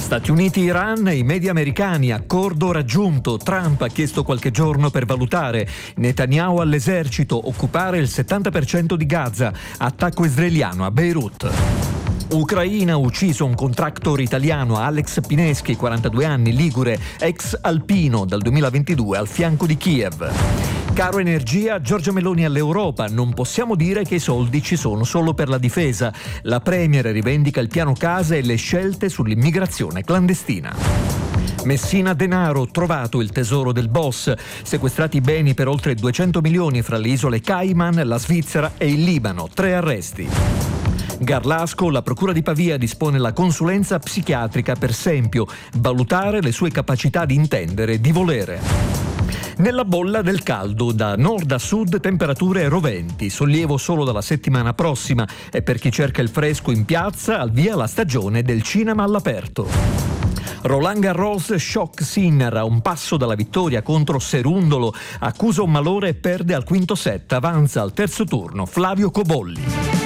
Stati Uniti-Iran, i media americani, accordo raggiunto. Trump ha chiesto qualche giorno per valutare. Netanyahu all'esercito, occupare il 70% di Gaza. Attacco israeliano a Beirut. Ucraina, ucciso un contractor italiano, Alex Pineschi, 42 anni, ligure, ex alpino, dal 2022 al fianco di Kiev. Caro energia, Giorgia Meloni all'Europa, non possiamo dire che i soldi ci sono solo per la difesa. La Premier rivendica il piano casa e le scelte sull'immigrazione clandestina. Messina Denaro, trovato il tesoro del boss, sequestrati beni per oltre 200 milioni fra le isole Cayman, la Svizzera e il Libano, 3 arresti. Garlasco, la procura di Pavia dispone la consulenza psichiatrica per Sempio, valutare le sue capacità di intendere e di volere. Nella bolla del caldo, da nord a sud temperature roventi, sollievo solo dalla settimana prossima e per chi cerca il fresco in piazza, al via la stagione del cinema all'aperto. Roland Garros, shock Sinner a un passo dalla vittoria contro Serundolo, accusa un malore e perde al quinto set, avanza al terzo turno Flavio Cobolli.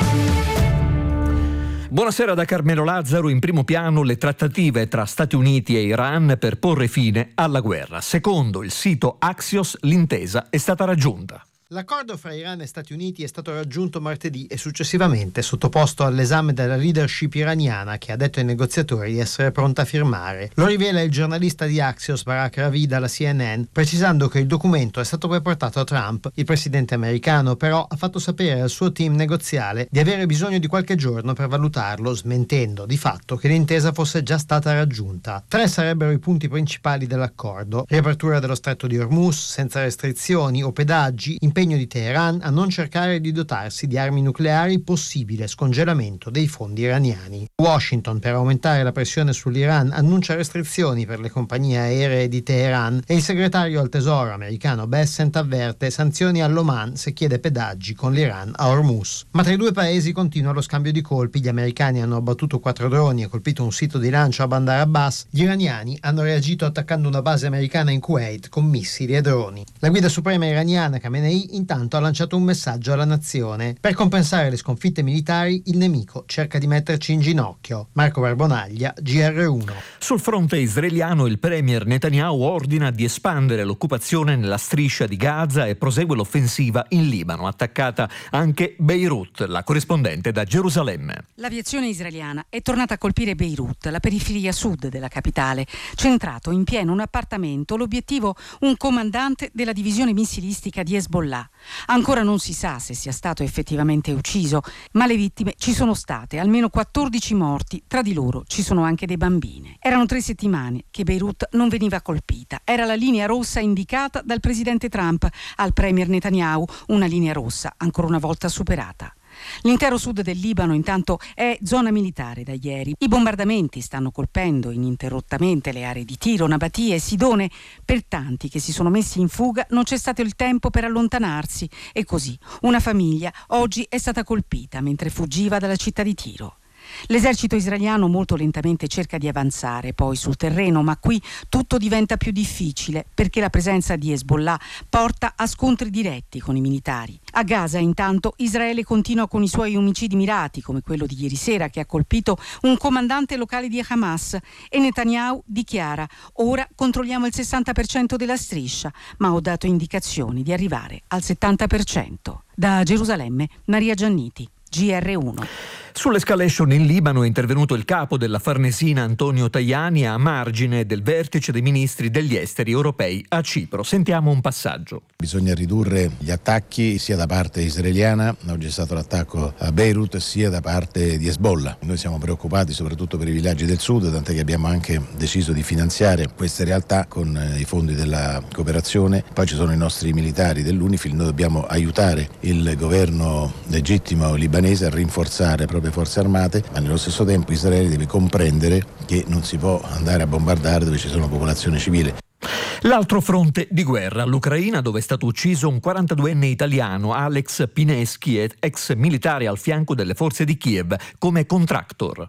Buonasera da Carmelo Lazzaro. In primo piano le trattative tra Stati Uniti e Iran per porre fine alla guerra. Secondo il sito Axios, l'intesa è stata raggiunta. L'accordo fra Iran e Stati Uniti è stato raggiunto martedì e successivamente sottoposto all'esame della leadership iraniana, che ha detto ai negoziatori di essere pronta a firmare. Lo rivela il giornalista di Axios Barak Ravid alla CNN, precisando che il documento è stato poi portato a Trump. Il presidente americano però ha fatto sapere al suo team negoziale di avere bisogno di qualche giorno per valutarlo, smentendo di fatto che l'intesa fosse già stata raggiunta. 3 sarebbero i punti principali dell'accordo: riapertura dello stretto di Hormuz senza restrizioni o pedaggi, impegno di Teheran a non cercare di dotarsi di armi nucleari, possibile scongelamento dei fondi iraniani. Washington, per aumentare la pressione sull'Iran, annuncia restrizioni per le compagnie aeree di Teheran e il segretario al tesoro americano Bessent avverte sanzioni all'Oman se chiede pedaggi con l'Iran a Hormuz. Ma tra i due paesi continua lo scambio di colpi. Gli americani hanno abbattuto 4 droni e colpito un sito di lancio a Bandar Abbas. Gli iraniani hanno reagito attaccando una base americana in Kuwait con missili e droni. La guida suprema iraniana Khamenei intanto ha lanciato un messaggio alla nazione: per compensare le sconfitte militari il nemico cerca di metterci in ginocchio. Marco Barbonaglia, GR1. Sul fronte israeliano il premier Netanyahu ordina di espandere l'occupazione nella striscia di Gaza e prosegue l'offensiva in Libano, attaccata anche Beirut. La corrispondente da Gerusalemme. L'aviazione israeliana è tornata a colpire Beirut, la periferia sud della capitale. Centrato in pieno un appartamento, l'obiettivo un comandante della divisione missilistica di Hezbollah. Ancora non si sa se sia stato effettivamente ucciso, ma le vittime ci sono state, almeno 14 morti, tra di loro ci sono anche dei bambini. Erano 3 settimane che Beirut non veniva colpita, era la linea rossa indicata dal presidente Trump al premier Netanyahu, una linea rossa ancora una volta superata. L'intero sud del Libano intanto è zona militare da ieri. I bombardamenti stanno colpendo ininterrottamente le aree di Tiro, Nabatia e Sidone. Per tanti che si sono messi in fuga non c'è stato il tempo per allontanarsi e così una famiglia oggi è stata colpita mentre fuggiva dalla città di Tiro. L'esercito israeliano molto lentamente cerca di avanzare poi sul terreno, ma qui tutto diventa più difficile perché la presenza di Hezbollah porta a scontri diretti con i militari. A Gaza intanto Israele continua con i suoi omicidi mirati, come quello di ieri sera che ha colpito un comandante locale di Hamas, e Netanyahu dichiara: ora controlliamo il 60% della striscia, ma ho dato indicazioni di arrivare al 70%. Da Gerusalemme, Maria Gianniti, GR1. Sull'escalation in Libano è intervenuto il capo della Farnesina Antonio Tajani a margine del vertice dei ministri degli esteri europei a Cipro. Sentiamo un passaggio. Bisogna ridurre gli attacchi sia da parte israeliana, oggi è stato l'attacco a Beirut, sia da parte di Hezbollah. Noi siamo preoccupati soprattutto per i villaggi del sud, tant'è che abbiamo anche deciso di finanziare queste realtà con i fondi della cooperazione. Poi ci sono i nostri militari dell'UNIFIL, noi dobbiamo aiutare il governo legittimo libanese a rinforzare proprio le forze armate, ma nello stesso tempo Israele deve comprendere che non si può andare a bombardare dove ci sono popolazione civile. L'altro fronte di guerra, l'Ucraina, dove è stato ucciso un 42enne italiano, Alex Pineschi, ex militare al fianco delle forze di Kiev come contractor.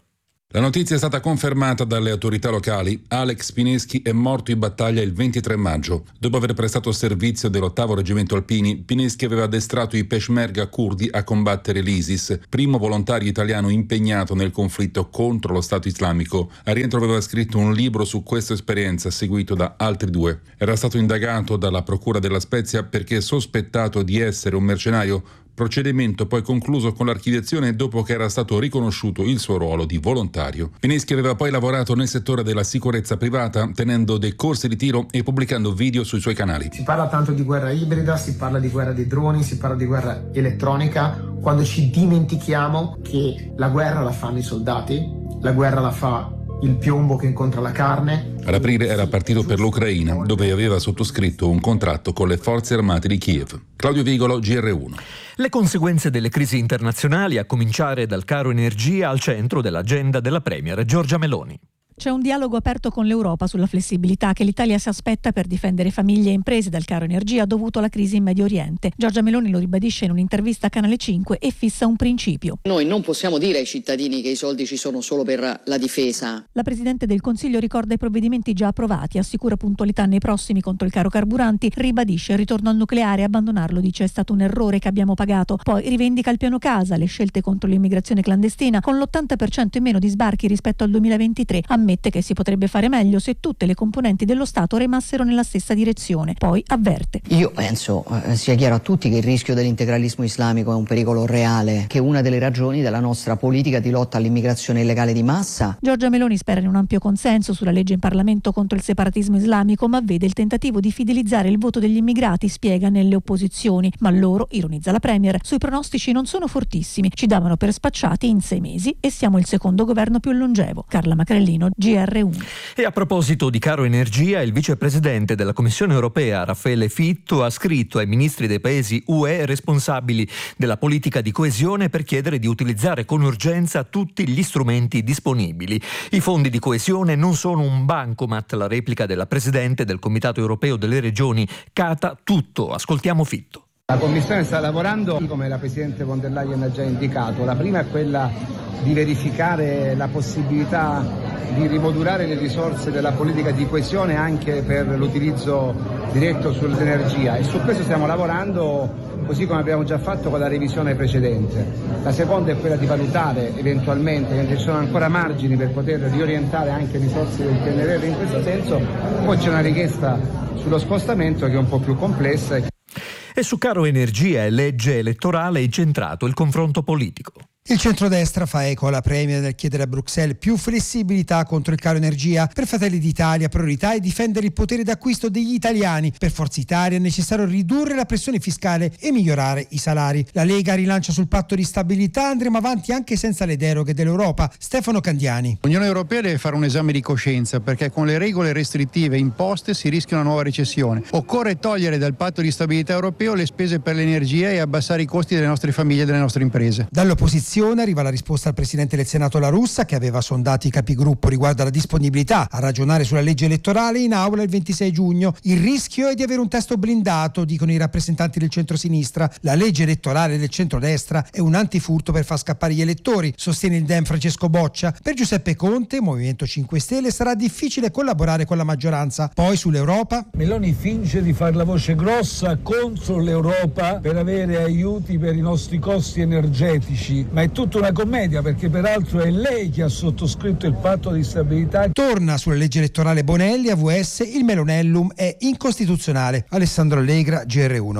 La notizia è stata confermata dalle autorità locali. Alex Pineschi è morto in battaglia il 23 maggio. Dopo aver prestato servizio dell'8° Reggimento Alpini, Pineschi aveva addestrato i Peshmerga curdi a combattere l'ISIS, primo volontario italiano impegnato nel conflitto contro lo Stato islamico. A rientro aveva scritto un libro su questa esperienza, seguito da altri 2. Era stato indagato dalla Procura della Spezia perché sospettato di essere un mercenario. Procedimento poi concluso con l'archiviazione dopo che era stato riconosciuto il suo ruolo di volontario. Pineschi aveva poi lavorato nel settore della sicurezza privata, tenendo dei corsi di tiro e pubblicando video sui suoi canali. Si parla tanto di guerra ibrida, si parla di guerra dei droni, si parla di guerra elettronica, quando ci dimentichiamo che la guerra la fanno i soldati, la guerra la fa il piombo che incontra la carne. Ad aprile era partito per l'Ucraina, dove aveva sottoscritto un contratto con le forze armate di Kiev. Claudio Vigolo, GR1. Le conseguenze delle crisi internazionali, a cominciare dal caro energia, al centro dell'agenda della Premier Giorgia Meloni. C'è un dialogo aperto con l'Europa sulla flessibilità che l'Italia si aspetta per difendere famiglie e imprese dal caro energia dovuto alla crisi in Medio Oriente. Giorgia Meloni lo ribadisce in un'intervista a Canale 5 e fissa un principio. Noi non possiamo dire ai cittadini che i soldi ci sono solo per la difesa. La Presidente del Consiglio ricorda i provvedimenti già approvati, assicura puntualità nei prossimi contro il caro carburanti, ribadisce il ritorno al nucleare, abbandonarlo dice è stato un errore che abbiamo pagato. Poi rivendica il piano casa, le scelte contro l'immigrazione clandestina con l'80% in meno di sbarchi rispetto al 2023. Ammette che si potrebbe fare meglio se tutte le componenti dello Stato remassero nella stessa direzione. Poi avverte. Io penso sia chiaro a tutti che il rischio dell'integralismo islamico è un pericolo reale, che è una delle ragioni della nostra politica di lotta all'immigrazione illegale di massa. Giorgia Meloni spera in un ampio consenso sulla legge in Parlamento contro il separatismo islamico, ma vede il tentativo di fidelizzare il voto degli immigrati, spiega, nelle opposizioni. Ma loro, ironizza la Premier, sui pronostici non sono fortissimi. Ci davano per spacciati in 6 mesi e siamo il secondo governo più longevo. Carla Macrellino, GR1. E a proposito di caro energia, il vicepresidente della Commissione europea Raffaele Fitto ha scritto ai ministri dei paesi UE responsabili della politica di coesione per chiedere di utilizzare con urgenza tutti gli strumenti disponibili. I fondi di coesione non sono un bancomat, la replica della presidente del Comitato europeo delle regioni cata tutto. Ascoltiamo Fitto. La Commissione sta lavorando, come la Presidente von der Leyen ha già indicato. La prima è quella di verificare la possibilità di rimodulare le risorse della politica di coesione anche per l'utilizzo diretto sull'energia, e su questo stiamo lavorando così come abbiamo già fatto con la revisione precedente. La seconda è quella di valutare eventualmente, che ci sono ancora margini per poter riorientare anche risorse del PNRR in questo senso. Poi c'è una richiesta sullo spostamento che è un po' più complessa. E su caro energia e legge elettorale è incentrato il confronto politico. Il centrodestra fa eco alla Premier nel chiedere a Bruxelles più flessibilità contro il caro energia. Per Fratelli d'Italia priorità è difendere il potere d'acquisto degli italiani. Per Forza Italia è necessario ridurre la pressione fiscale e migliorare i salari. La Lega rilancia sul patto di stabilità, andremo avanti anche senza le deroghe dell'Europa. Stefano Candiani. L'Unione Europea deve fare un esame di coscienza, perché con le regole restrittive imposte si rischia una nuova recessione. Occorre togliere dal patto di stabilità europeo le spese per l'energia e abbassare i costi delle nostre famiglie e delle nostre imprese. Dall'opposizione arriva la risposta al Presidente del Senato La Russa, che aveva sondato i capigruppo riguardo alla disponibilità a ragionare sulla legge elettorale in aula il 26 giugno. Il rischio è di avere un testo blindato, dicono i rappresentanti del centrosinistra. La legge elettorale del centrodestra è un antifurto per far scappare gli elettori, sostiene il Dem Francesco Boccia. Per Giuseppe Conte, Movimento 5 Stelle, sarà difficile collaborare con la maggioranza. Poi sull'Europa. Meloni finge di fare la voce grossa contro l'Europa per avere aiuti per i nostri costi energetici, ma è tutta una commedia, perché peraltro è lei che ha sottoscritto il patto di stabilità. Torna sulla legge elettorale Bonelli, AVS, il Melonellum è incostituzionale. Alessandro Allegra, GR1.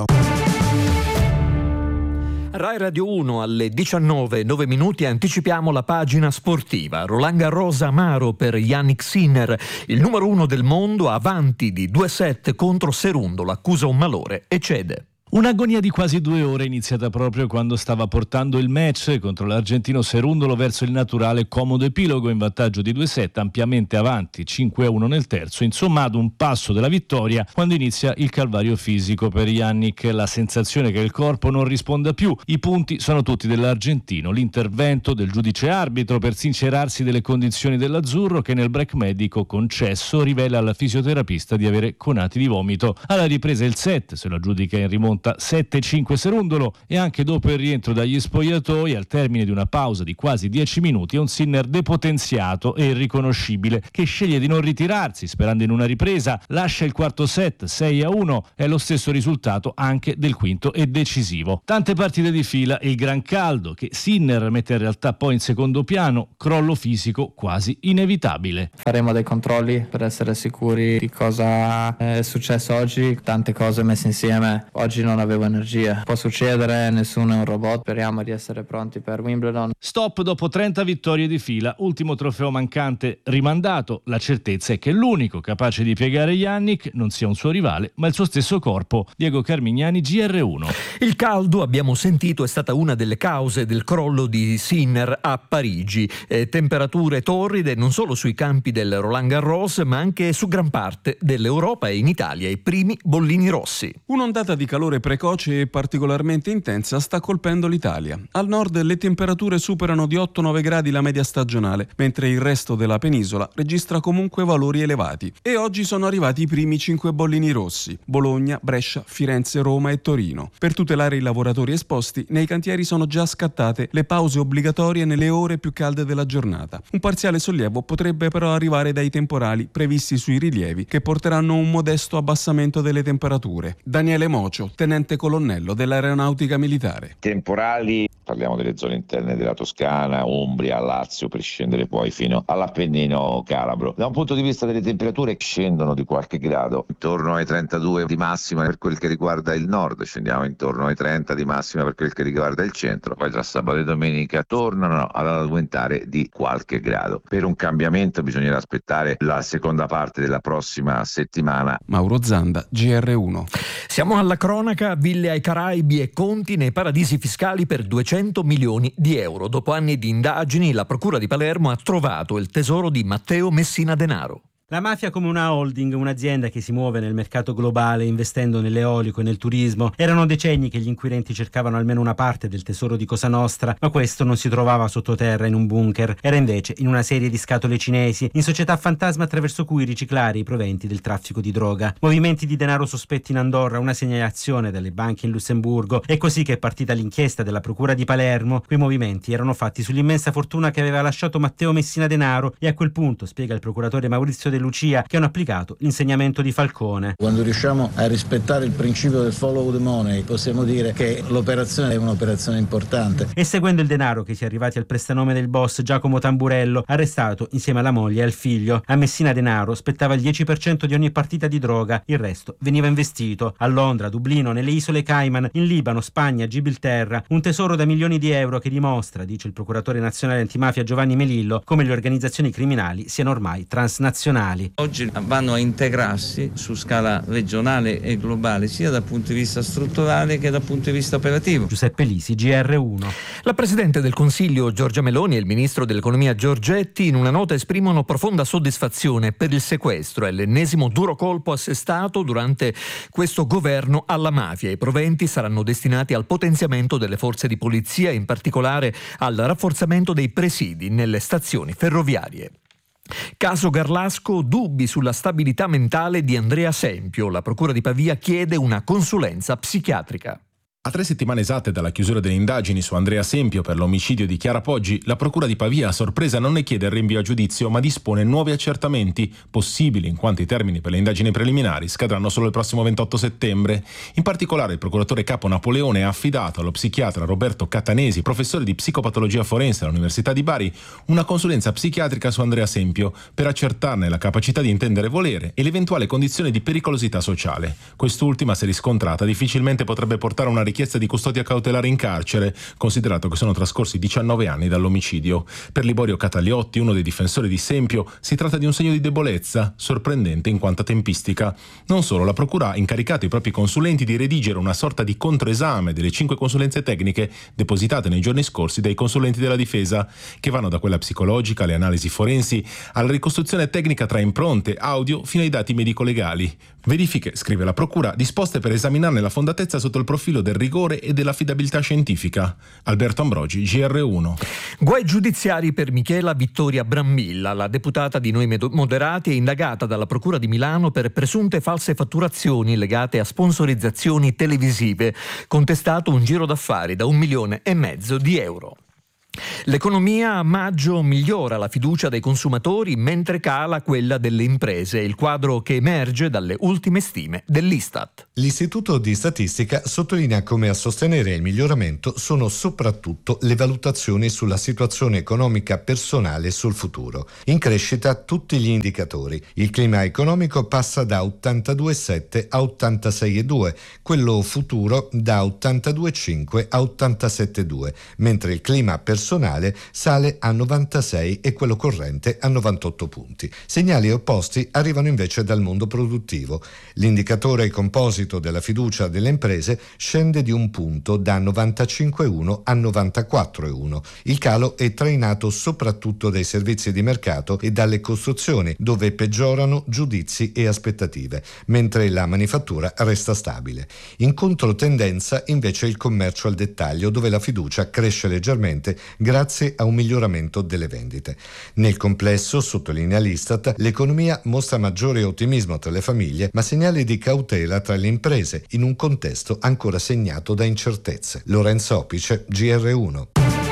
Rai Radio 1 alle 19:09 anticipiamo la pagina sportiva. Roland Garros amaro per Yannick Sinner, il numero 1 del mondo, avanti di 2-7 contro Cerundolo, accusa un malore e cede. Un'agonia di quasi 2 ore iniziata proprio quando stava portando il match contro l'argentino Cerundolo verso il naturale comodo epilogo in vantaggio di 2-7, ampiamente avanti 5-1 nel terzo, insomma ad un passo dalla vittoria quando inizia il calvario fisico per Yannick, la sensazione che il corpo non risponda più. I punti sono tutti dell'argentino, l'intervento del giudice arbitro per sincerarsi delle condizioni dell'azzurro, che nel break medico concesso rivela al fisioterapista di avere conati di vomito. Alla ripresa il set se lo aggiudica in rimonta risulta 7-5 Serundolo, e anche dopo il rientro dagli spogliatoi, al termine di una pausa di quasi 10 minuti, è un Sinner depotenziato e irriconoscibile, che sceglie di non ritirarsi sperando in una ripresa, lascia il quarto set 6-1, è lo stesso risultato anche del quinto e decisivo. Tante partite di fila, il gran caldo che Sinner mette in realtà poi in secondo piano, crollo fisico quasi inevitabile. Faremo dei controlli per essere sicuri di cosa è successo oggi, tante cose messe insieme, oggi non avevo energia, può succedere, nessuno è un robot, speriamo di essere pronti per Wimbledon. Stop dopo 30 vittorie di fila, ultimo trofeo mancante rimandato, la certezza è che l'unico capace di piegare Jannik non sia un suo rivale ma il suo stesso corpo. Diego Carmignani, GR1. Il caldo, abbiamo sentito, è stata una delle cause del crollo di Sinner a Parigi. Temperature torride non solo sui campi del Roland Garros ma anche su gran parte dell'Europa e in Italia i primi bollini rossi. Un'ondata di calore precoce e particolarmente intensa sta colpendo l'Italia. Al nord le temperature superano di 8-9 gradi la media stagionale, mentre il resto della penisola registra comunque valori elevati. E oggi sono arrivati i primi 5 bollini rossi: Bologna, Brescia, Firenze, Roma e Torino. Per tutelare i lavoratori esposti, nei cantieri sono già scattate le pause obbligatorie nelle ore più calde della giornata. Un parziale sollievo potrebbe però arrivare dai temporali previsti sui rilievi, che porteranno un modesto abbassamento delle temperature. Daniele Mocio, tenente colonnello dell'Aeronautica Militare. Temporali, parliamo delle zone interne della Toscana, Umbria, Lazio, per scendere poi fino all'Appennino calabro. Da un punto di vista delle temperature scendono di qualche grado, intorno ai 32 di massima per quel che riguarda il nord, scendiamo intorno ai 30 di massima per quel che riguarda il centro, poi tra sabato e domenica tornano ad aumentare di qualche grado. Per un cambiamento bisognerà aspettare la seconda parte della prossima settimana. Mauro Zanda, GR1. Siamo alla cronaca, ville ai Caraibi e conti nei paradisi fiscali per 200 milioni di euro. Dopo anni di indagini, la Procura di Palermo ha trovato il tesoro di Matteo Messina Denaro. La mafia come una holding, un'azienda che si muove nel mercato globale investendo nell'eolico e nel turismo. Erano decenni che gli inquirenti cercavano almeno una parte del tesoro di Cosa Nostra, ma questo non si trovava sottoterra in un bunker, era invece in una serie di scatole cinesi, in società fantasma attraverso cui riciclare i proventi del traffico di droga. Movimenti di denaro sospetti in Andorra, una segnalazione dalle banche in Lussemburgo. È così che è partita l'inchiesta della Procura di Palermo. Quei movimenti erano fatti sull'immensa fortuna che aveva lasciato Matteo Messina Denaro e a quel punto, spiega il procuratore Maurizio De Lucia, che hanno applicato l'insegnamento di Falcone. Quando riusciamo a rispettare il principio del follow the money, possiamo dire che l'operazione è un'operazione importante. E seguendo il denaro che si è arrivati al prestanome del boss Giacomo Tamburello, arrestato insieme alla moglie e al figlio. A Messina Denaro spettava il 10% di ogni partita di droga, il resto veniva investito a Londra, Dublino, nelle isole Cayman, in Libano, Spagna, Gibilterra. Un tesoro da milioni di euro che dimostra, dice il procuratore nazionale antimafia Giovanni Melillo, come le organizzazioni criminali siano ormai transnazionali. Oggi vanno a integrarsi su scala regionale e globale, sia dal punto di vista strutturale che dal punto di vista operativo. Giuseppe Lisi, GR1. La Presidente del Consiglio Giorgia Meloni e il Ministro dell'Economia Giorgetti in una nota esprimono profonda soddisfazione per il sequestro. È l'ennesimo duro colpo assestato durante questo governo alla mafia. I proventi saranno destinati al potenziamento delle forze di polizia, in particolare al rafforzamento dei presidi nelle stazioni ferroviarie. Caso Garlasco, dubbi sulla stabilità mentale di Andrea Sempio. La Procura di Pavia chiede una consulenza psichiatrica. A 3 settimane esatte dalla chiusura delle indagini su Andrea Sempio per l'omicidio di Chiara Poggi, la Procura di Pavia a sorpresa non ne chiede il rinvio a giudizio, ma dispone nuovi accertamenti, possibili in quanto i termini per le indagini preliminari scadranno solo il prossimo 28 settembre. In particolare il procuratore capo Napoleone ha affidato allo psichiatra Roberto Catanesi, professore di psicopatologia forense all'Università di Bari, una consulenza psichiatrica su Andrea Sempio per accertarne la capacità di intendere e volere e l'eventuale condizione di pericolosità sociale. Quest'ultima, se riscontrata, difficilmente potrebbe portare a una richiesta di custodia cautelare in carcere, considerato che sono trascorsi 19 anni dall'omicidio. Per Liborio Cataliotti, uno dei difensori di Sempio, si tratta di un segno di debolezza, sorprendente in quanto tempistica. Non solo, la Procura ha incaricato i propri consulenti di redigere una sorta di controesame delle 5 consulenze tecniche depositate nei giorni scorsi dai consulenti della difesa, che vanno da quella psicologica alle analisi forensi alla ricostruzione tecnica tra impronte, audio, fino ai dati medico-legali. Verifiche, scrive la procura, disposte per esaminarne la fondatezza sotto il profilo del rigore e dell'affidabilità scientifica. Alberto Ambrogi, GR1. Guai giudiziari per Michela Vittoria Brammilla. La deputata di Noi Moderati è indagata dalla Procura di Milano per presunte false fatturazioni legate a sponsorizzazioni televisive. Contestato un giro d'affari da 1,5 milioni di euro. L'economia a maggio migliora la fiducia dei consumatori mentre cala quella delle imprese, il quadro che emerge dalle ultime stime dell'Istat. L'Istituto di Statistica sottolinea come a sostenere il miglioramento sono soprattutto le valutazioni sulla situazione economica personale sul futuro. In crescita tutti gli indicatori. Il clima economico passa da 82,7 a 86,2, quello futuro da 82,5 a 87,2, mentre il clima personale sale a 96 e quello corrente a 98 punti. Segnali opposti arrivano invece dal mondo produttivo. L'indicatore composito della fiducia delle imprese scende di 1 punto da 95,1 a 94,1. Il calo è trainato soprattutto dai servizi di mercato e dalle costruzioni, dove peggiorano giudizi e aspettative, mentre la manifattura resta stabile. In controtendenza invece il commercio al dettaglio, dove la fiducia cresce leggermente grazie a un miglioramento delle vendite. Nel complesso, sottolinea l'Istat, l'economia mostra maggiore ottimismo tra le famiglie, ma segnali di cautela tra le imprese, in un contesto ancora segnato da incertezze. Lorenzo Opice, GR1.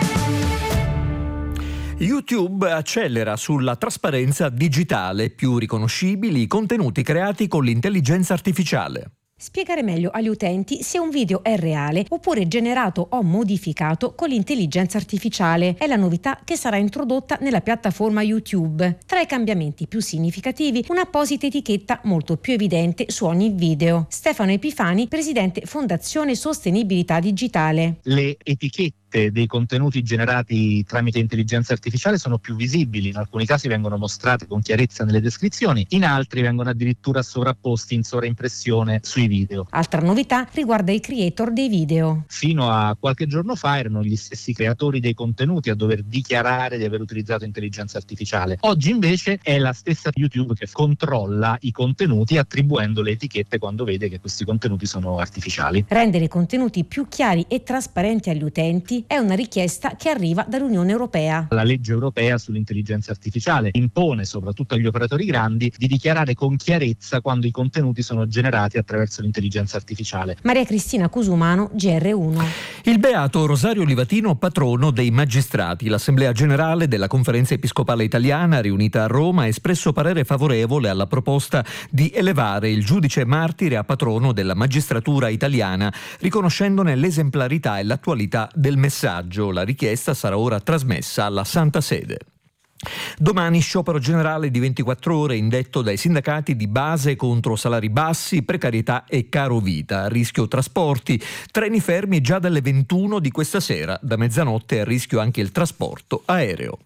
YouTube accelera sulla trasparenza digitale, più riconoscibili i contenuti creati con l'intelligenza artificiale. Spiegare meglio agli utenti se un video è reale oppure generato o modificato con l'intelligenza artificiale è la novità che sarà introdotta nella piattaforma YouTube. Tra i cambiamenti più significativi, un'apposita etichetta molto più evidente su ogni video. Stefano Epifani, presidente Fondazione Sostenibilità Digitale. Le etichette dei contenuti generati tramite intelligenza artificiale sono più visibili, in alcuni casi vengono mostrate con chiarezza nelle descrizioni, in altri vengono addirittura sovrapposti in sovraimpressione sui video. Altra novità riguarda i creator dei video. Fino a qualche giorno fa erano gli stessi creatori dei contenuti a dover dichiarare di aver utilizzato intelligenza artificiale. Oggi invece è la stessa YouTube che controlla i contenuti attribuendo le etichette quando vede che questi contenuti sono artificiali. Rendere i contenuti più chiari e trasparenti agli utenti è una richiesta che arriva dall'Unione Europea. La legge europea sull'intelligenza artificiale impone soprattutto agli operatori grandi di dichiarare con chiarezza quando i contenuti sono generati attraverso l'intelligenza artificiale. Maria Cristina Cusumano, GR1. Il beato Rosario Livatino, patrono dei magistrati. L'Assemblea Generale della Conferenza Episcopale Italiana, riunita a Roma, ha espresso parere favorevole alla proposta di elevare il giudice martire a patrono della magistratura italiana, riconoscendone l'esemplarità e l'attualità del messaggio. La richiesta sarà ora trasmessa alla Santa Sede. Domani sciopero generale di 24 ore indetto dai sindacati di base contro salari bassi, precarietà e caro vita. A rischio trasporti, treni fermi già dalle 21 di questa sera. Da mezzanotte è a rischio anche il trasporto aereo.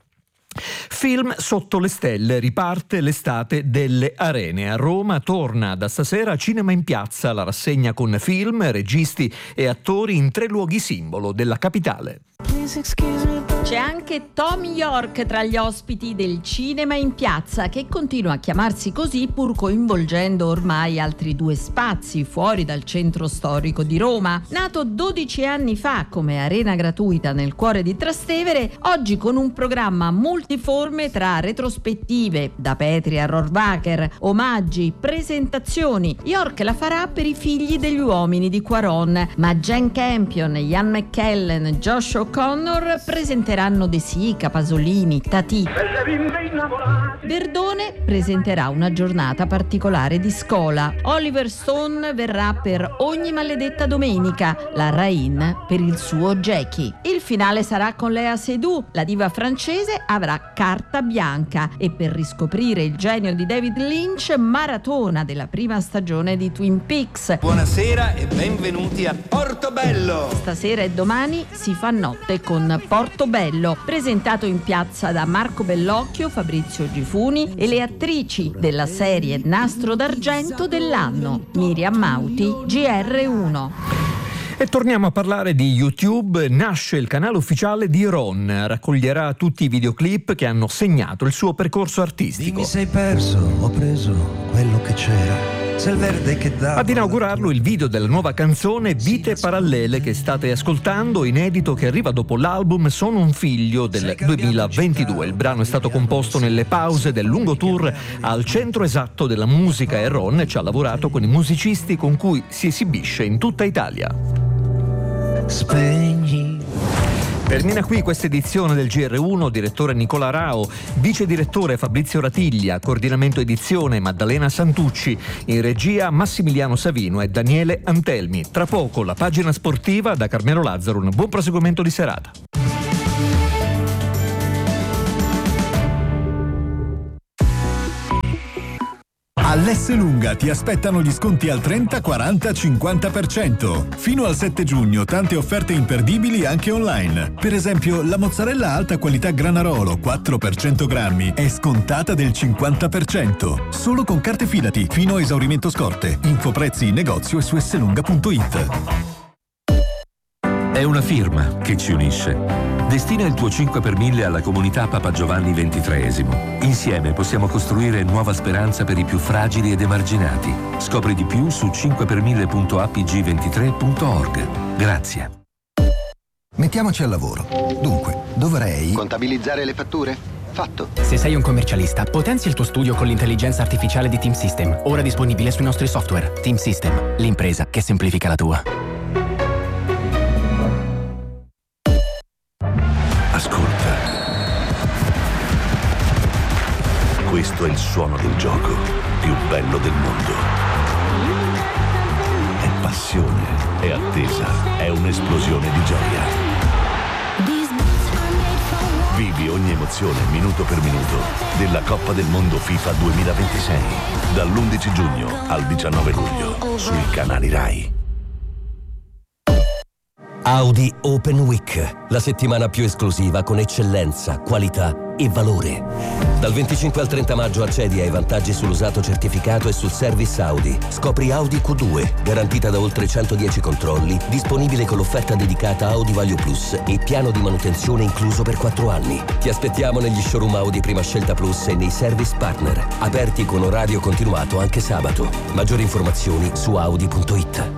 Film Sotto le stelle, riparte l'estate delle arene. A Roma torna da stasera Cinema in Piazza, la rassegna con film, registi e attori in 3 luoghi simbolo della capitale. C'è anche Thom Yorke tra gli ospiti del Cinema in Piazza, che continua a chiamarsi così pur coinvolgendo ormai altri 2 spazi fuori dal centro storico di Roma. Nato 12 anni fa come arena gratuita nel cuore di Trastevere, oggi con un programma multiforme tra retrospettive, da Petri a Rohrwacher, omaggi, presentazioni. Yorke la farà per i figli degli uomini di Quaron, ma Jane Campion, Ian McKellen, Josh O'Connor presenteranno De Sica, Pasolini, Tati. Verdone presenterà una giornata particolare di Scola. Oliver Stone verrà per Ogni maledetta domenica, la Rain per il suo Jackie. Il finale sarà con Léa Seydoux, la diva francese avrà carta bianca e per riscoprire il genio di David Lynch, maratona della prima stagione di Twin Peaks. Buonasera e benvenuti a Portobello. Stasera e domani si fa notte con Portobello, presentato in piazza da Marco Bellocchio, Fabrizio Gifuni e le attrici della serie Nastro d'Argento dell'anno, Miriam Mauti, GR1. E torniamo a parlare di YouTube. Nasce il canale ufficiale di Ron, raccoglierà tutti i videoclip che hanno segnato il suo percorso artistico. Dimmi sei perso, ho preso quello che c'era. c'è il verde che dà. Ad inaugurarlo il video della nuova canzone Vite Parallele che state ascoltando, inedito, che arriva dopo l'album Sono un figlio del 2022. Il brano è stato composto nelle pause del lungo tour al centro esatto della musica e Ron ci ha lavorato con i musicisti con cui si esibisce in tutta Italia. Spegni. Termina qui questa edizione del GR1, direttore Nicola Rao, vice direttore Fabrizio Ratiglia, coordinamento edizione Maddalena Santucci, in regia Massimiliano Savino e Daniele Antelmi. Tra poco la pagina sportiva da Carmelo Lazzaro, un buon proseguimento di serata. All'Esselunga ti aspettano gli sconti al 30, 40, 50%. Fino al 7 giugno tante offerte imperdibili anche online. Per esempio, la mozzarella alta qualità Granarolo 4 per 100 grammi è scontata del 50%. Solo con carte Fidati, fino a esaurimento scorte. Infoprezzi in negozio e su esselunga.it. È una firma che ci unisce. Destina il tuo 5 per 1000 alla comunità Papa Giovanni XXIII. Insieme possiamo costruire nuova speranza per i più fragili ed emarginati. Scopri di più su 5per1000.apg23.org. Grazie. Mettiamoci al lavoro. Dunque, dovrei... contabilizzare le fatture? Fatto. Se sei un commercialista, potenzia il tuo studio con l'intelligenza artificiale di Team System, ora disponibile sui nostri software. Team System, l'impresa che semplifica la tua. Ascolta. Questo è il suono del gioco più bello del mondo. È passione, è attesa, è un'esplosione di gioia. Vivi ogni emozione minuto per minuto della Coppa del Mondo FIFA 2026 dall'11 giugno al 19 luglio sui canali Rai. Audi Open Week, la settimana più esclusiva con eccellenza, qualità e valore. Dal 25 al 30 maggio accedi ai vantaggi sull'usato certificato e sul service Audi. Scopri Audi Q2, garantita da oltre 110 controlli, disponibile con l'offerta dedicata Audi Value Plus e piano di manutenzione incluso per 4 anni. Ti aspettiamo negli showroom Audi Prima Scelta Plus e nei service partner, aperti con orario continuato anche sabato. Maggiori informazioni su audi.it.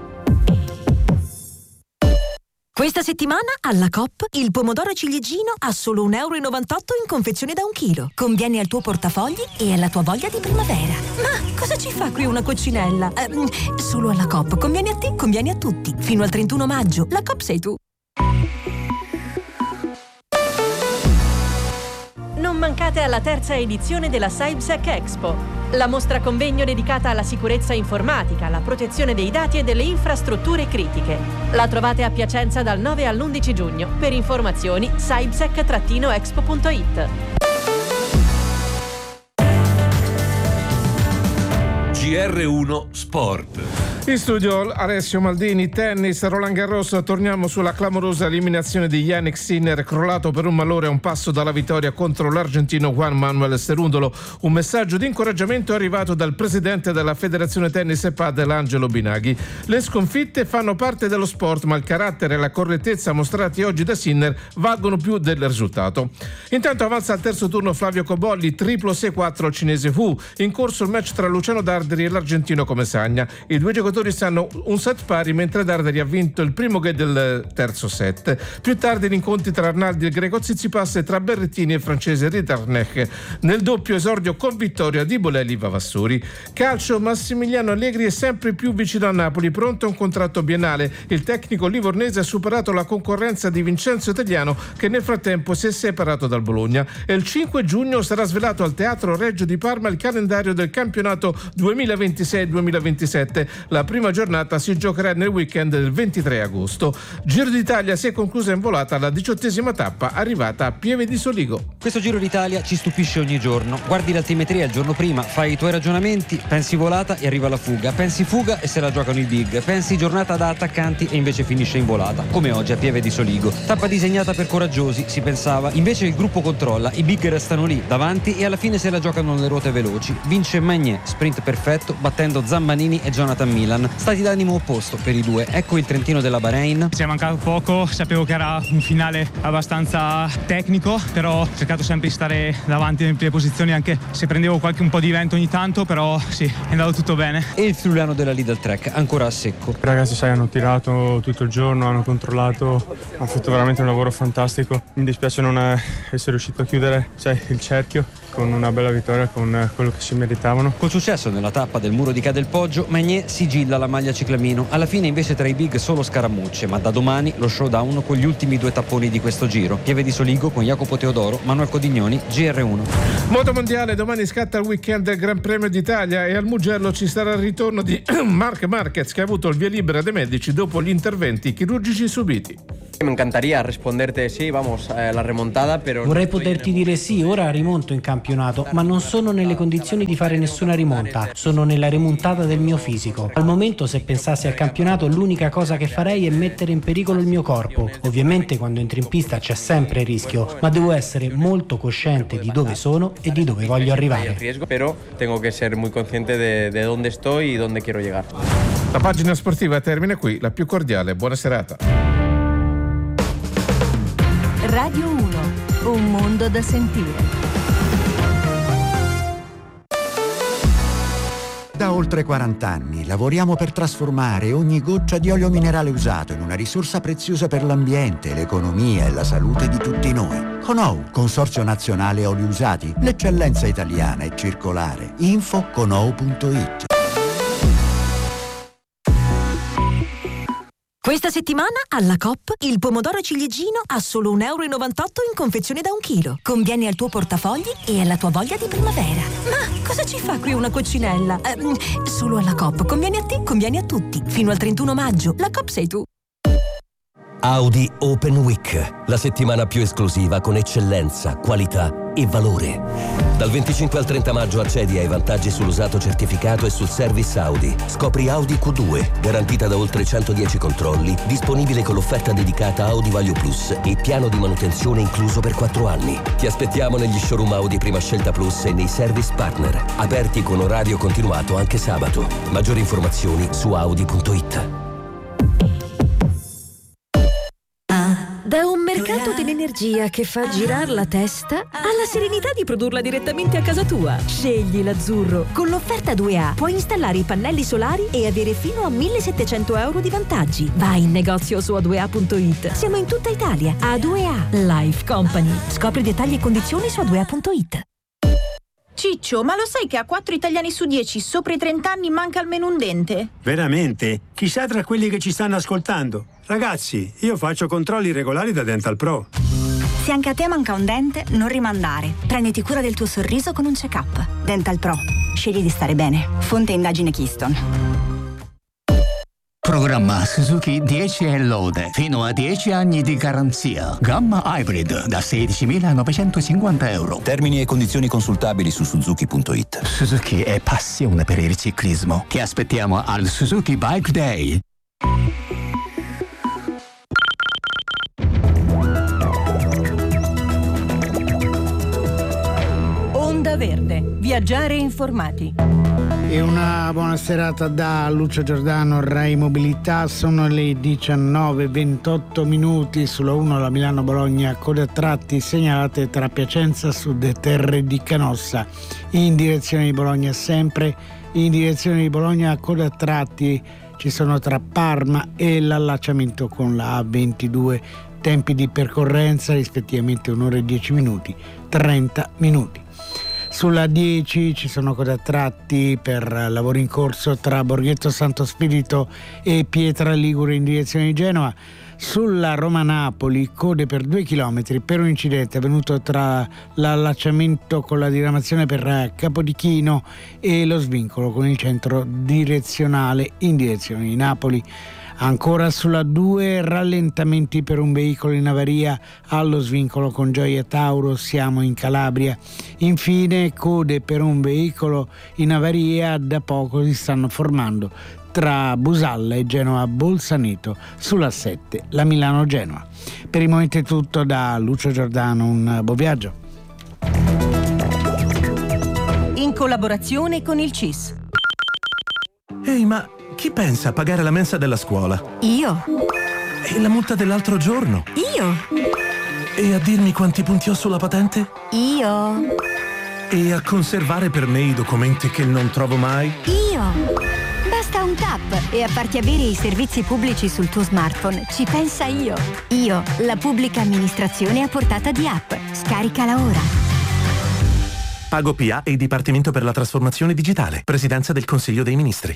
Questa settimana alla Coop il pomodoro ciliegino a solo €1,98 in confezione da 1 chilo. Conviene al tuo portafogli e alla tua voglia di primavera. Ma cosa ci fa qui una coccinella? Solo alla Coop. Conviene a te, conviene a tutti. Fino al 31 maggio. La Coop sei tu. Non mancate alla terza edizione della CyberSec Expo, la mostra convegno dedicata alla sicurezza informatica, alla protezione dei dati e delle infrastrutture critiche. La trovate a Piacenza dal 9 all'11 giugno. Per informazioni cybersec-expo.it. GR1 Sport. In studio Alessio Maldini, tennis, Roland Garros. Torniamo sulla clamorosa eliminazione di Jannik Sinner, crollato per un malore a un passo dalla vittoria contro l'argentino Juan Manuel Cerúndolo. Un messaggio di incoraggiamento è arrivato dal presidente della Federazione Tennis e Padel, Angelo Binaghi. Le sconfitte fanno parte dello sport, ma il carattere e la correttezza mostrati oggi da Sinner valgono più del risultato. Intanto avanza al terzo turno Flavio Cobolli, triplo 6-4 al cinese Fu. In corso il match tra Luciano Darderi e l'argentino Comesaña. I due giocatori stanno un set pari, mentre Darderi ha vinto il primo game del terzo set. Più tardi gli incontri tra Arnaldi e il greco Tsitsipas e tra Berrettini e il francese Ritterknecht. Nel doppio esordio con vittoria di Bolelli Vavassori. Calcio, Massimiliano Allegri è sempre più vicino a Napoli, pronto a un contratto biennale. Il tecnico livornese ha superato la concorrenza di Vincenzo Italiano, che nel frattempo si è separato dal Bologna. E il 5 giugno sarà svelato al Teatro Regio di Parma il calendario del campionato 2026-2027. La prima giornata si giocherà nel weekend del 23 agosto. Giro d'Italia si è conclusa in volata alla 18ª tappa, arrivata a Pieve di Soligo. Questo Giro d'Italia ci stupisce ogni giorno. Guardi l'altimetria il giorno prima, fai i tuoi ragionamenti, pensi volata e arriva la fuga, pensi fuga e se la giocano i big, pensi giornata da attaccanti e invece finisce in volata, come oggi a Pieve di Soligo. Tappa disegnata per coraggiosi, si pensava, invece il gruppo controlla, i big restano lì davanti e alla fine se la giocano le ruote veloci. Vince Magné, sprint perfetto, battendo Zambanini e Jonathan Milan. Milan. Stati d'animo opposto per i due. Ecco il trentino della Bahrain. Ci è mancato poco, sapevo che era un finale abbastanza tecnico, però ho cercato sempre di stare davanti nelle prime posizioni, anche se prendevo un po' di vento ogni tanto, però sì, è andato tutto bene. E il friulano della Lidl Trek, ancora a secco. I ragazzi, sai, hanno tirato tutto il giorno, hanno controllato, hanno fatto veramente un lavoro fantastico. Mi dispiace non essere riuscito a chiudere, sai, il cerchio con una bella vittoria, con quello che si meritavano. Col successo nella tappa del Muro di Cadelpoggio, Magnier sigilla la maglia ciclamino. Alla fine invece tra i big solo scaramucce, ma da domani lo showdown con gli ultimi 2 tapponi di questo giro. Pieve di Soligo con Jacopo Teodoro, Manuel Codignoni, GR1. Moto mondiale, domani scatta il weekend del Gran Premio d'Italia e al Mugello ci sarà il ritorno di Marc Marquez, che ha avuto il via libera dei medici dopo gli interventi chirurgici subiti. Me encantaría responderte sí, vamos, la remontada, pero... Vorrei poterti dire sì, ora rimonto in campionato, ma non sono nelle condizioni di fare nessuna rimonta, sono nella rimontata del mio fisico. Al momento, se pensassi al campionato, l'unica cosa che farei è mettere in pericolo il mio corpo. Ovviamente quando entri in pista c'è sempre il rischio, ma devo essere molto cosciente di dove sono e di dove voglio arrivare. Però tengo che essere molto consciente de dove sto e dove quiero llegar. La pagina sportiva termina qui, la più cordiale buona serata. Radio 1, un mondo da sentire. Da oltre 40 anni lavoriamo per trasformare ogni goccia di olio minerale usato in una risorsa preziosa per l'ambiente, l'economia e la salute di tutti noi. Conou, Consorzio Nazionale Oli Usati, l'eccellenza italiana e circolare. Info conou.it. Questa settimana alla Coop il pomodoro ciliegino a solo €1,98 in confezione da 1 chilo. Conviene al tuo portafogli e alla tua voglia di primavera. Ma cosa ci fa qui una coccinella? Solo alla Coop. Conviene a te, conviene a tutti. Fino al 31 maggio. La Coop sei tu. Audi Open Week, la settimana più esclusiva con eccellenza, qualità e valore. Dal 25 al 30 maggio accedi ai vantaggi sull'usato certificato e sul service Audi. Scopri Audi Q2, garantita da oltre 110 controlli, disponibile con l'offerta dedicata Audi Value Plus e piano di manutenzione incluso per 4 anni. Ti aspettiamo negli showroom Audi Prima Scelta Plus e nei service partner, aperti con orario continuato anche sabato. Maggiori informazioni su audi.it. Da un mercato dell'energia che fa girare la testa alla serenità di produrla direttamente a casa tua. Scegli l'azzurro. Con l'offerta 2A puoi installare i pannelli solari e avere fino a €1.700 di vantaggi. Vai in negozio su a2a.it. Siamo in tutta Italia. A2A Life Company. Scopri dettagli e condizioni su a2a.it. Ciccio, ma lo sai che a 4 italiani su 10 sopra i 30 anni manca almeno un dente? Veramente? Chissà tra quelli che ci stanno ascoltando. Ragazzi, io faccio controlli regolari da Dental Pro. Se anche a te manca un dente, non rimandare. Prenditi cura del tuo sorriso con un check-up. Dental Pro. Scegli di stare bene. Fonte indagine Keystone. Programma Suzuki 10 e Lode, fino a 10 anni di garanzia. Gamma Hybrid da €16.950. Termini e condizioni consultabili su Suzuki.it. Suzuki è passione per il ciclismo. Ti aspettiamo al Suzuki Bike Day. Onda Verde. Viaggiare informati. E una buona serata da Lucio Giordano, Rai Mobilità. Sono le 19:28 minuti sulla 1 la Milano-Bologna, code a tratti segnalate tra Piacenza Sud e Terre di Canossa. In direzione di Bologna sempre, in direzione di Bologna code a tratti ci sono tra Parma e l'allacciamento con la A22. Tempi di percorrenza rispettivamente 1 ora e 10 minuti, 30 minuti. Sulla 10 ci sono code a tratti per lavori in corso tra Borghetto Santo Spirito e Pietra Ligure in direzione di Genova. Sulla Roma-Napoli code per 2 chilometri per un incidente avvenuto tra l'allacciamento con la diramazione per Capodichino e lo svincolo con il centro direzionale in direzione di Napoli. Ancora sulla 2 rallentamenti per un veicolo in avaria allo svincolo con Gioia Tauro, siamo in Calabria. Infine code per un veicolo in avaria da poco si stanno formando tra Busalla e Genova Bolzaneto sulla 7, la Milano-Genova. Per il momento è tutto da Lucio Giordano, un buon viaggio. In collaborazione con il CIS. Ehi, ma chi pensa a pagare la mensa della scuola? Io. E la multa dell'altro giorno? Io. E a dirmi quanti punti ho sulla patente? Io. E a conservare per me i documenti che non trovo mai? Io. Basta un tap e a farti avere i servizi pubblici sul tuo smartphone. Ci pensa Io. Io, la pubblica amministrazione a portata di app. Scaricala ora. Pago PA e il Dipartimento per la Trasformazione Digitale. Presidenza del Consiglio dei Ministri.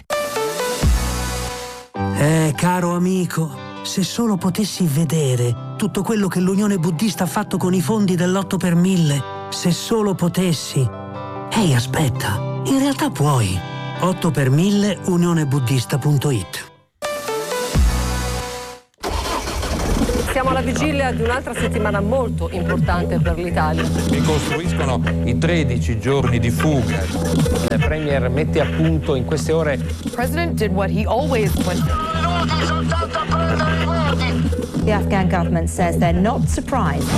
Caro amico, se solo potessi vedere tutto quello che l'Unione Buddista ha fatto con i fondi dell'8 per 1000, se solo potessi. Ehi, aspetta, in realtà puoi. 8 per 1000 unionebuddista.it. Siamo alla vigilia di un'altra settimana molto importante per l'Italia. Ricostruiscono i 13 giorni di fuga. Il Premier mette a punto in queste ore. The President did what he always went. The Afghan government says they're not surprised.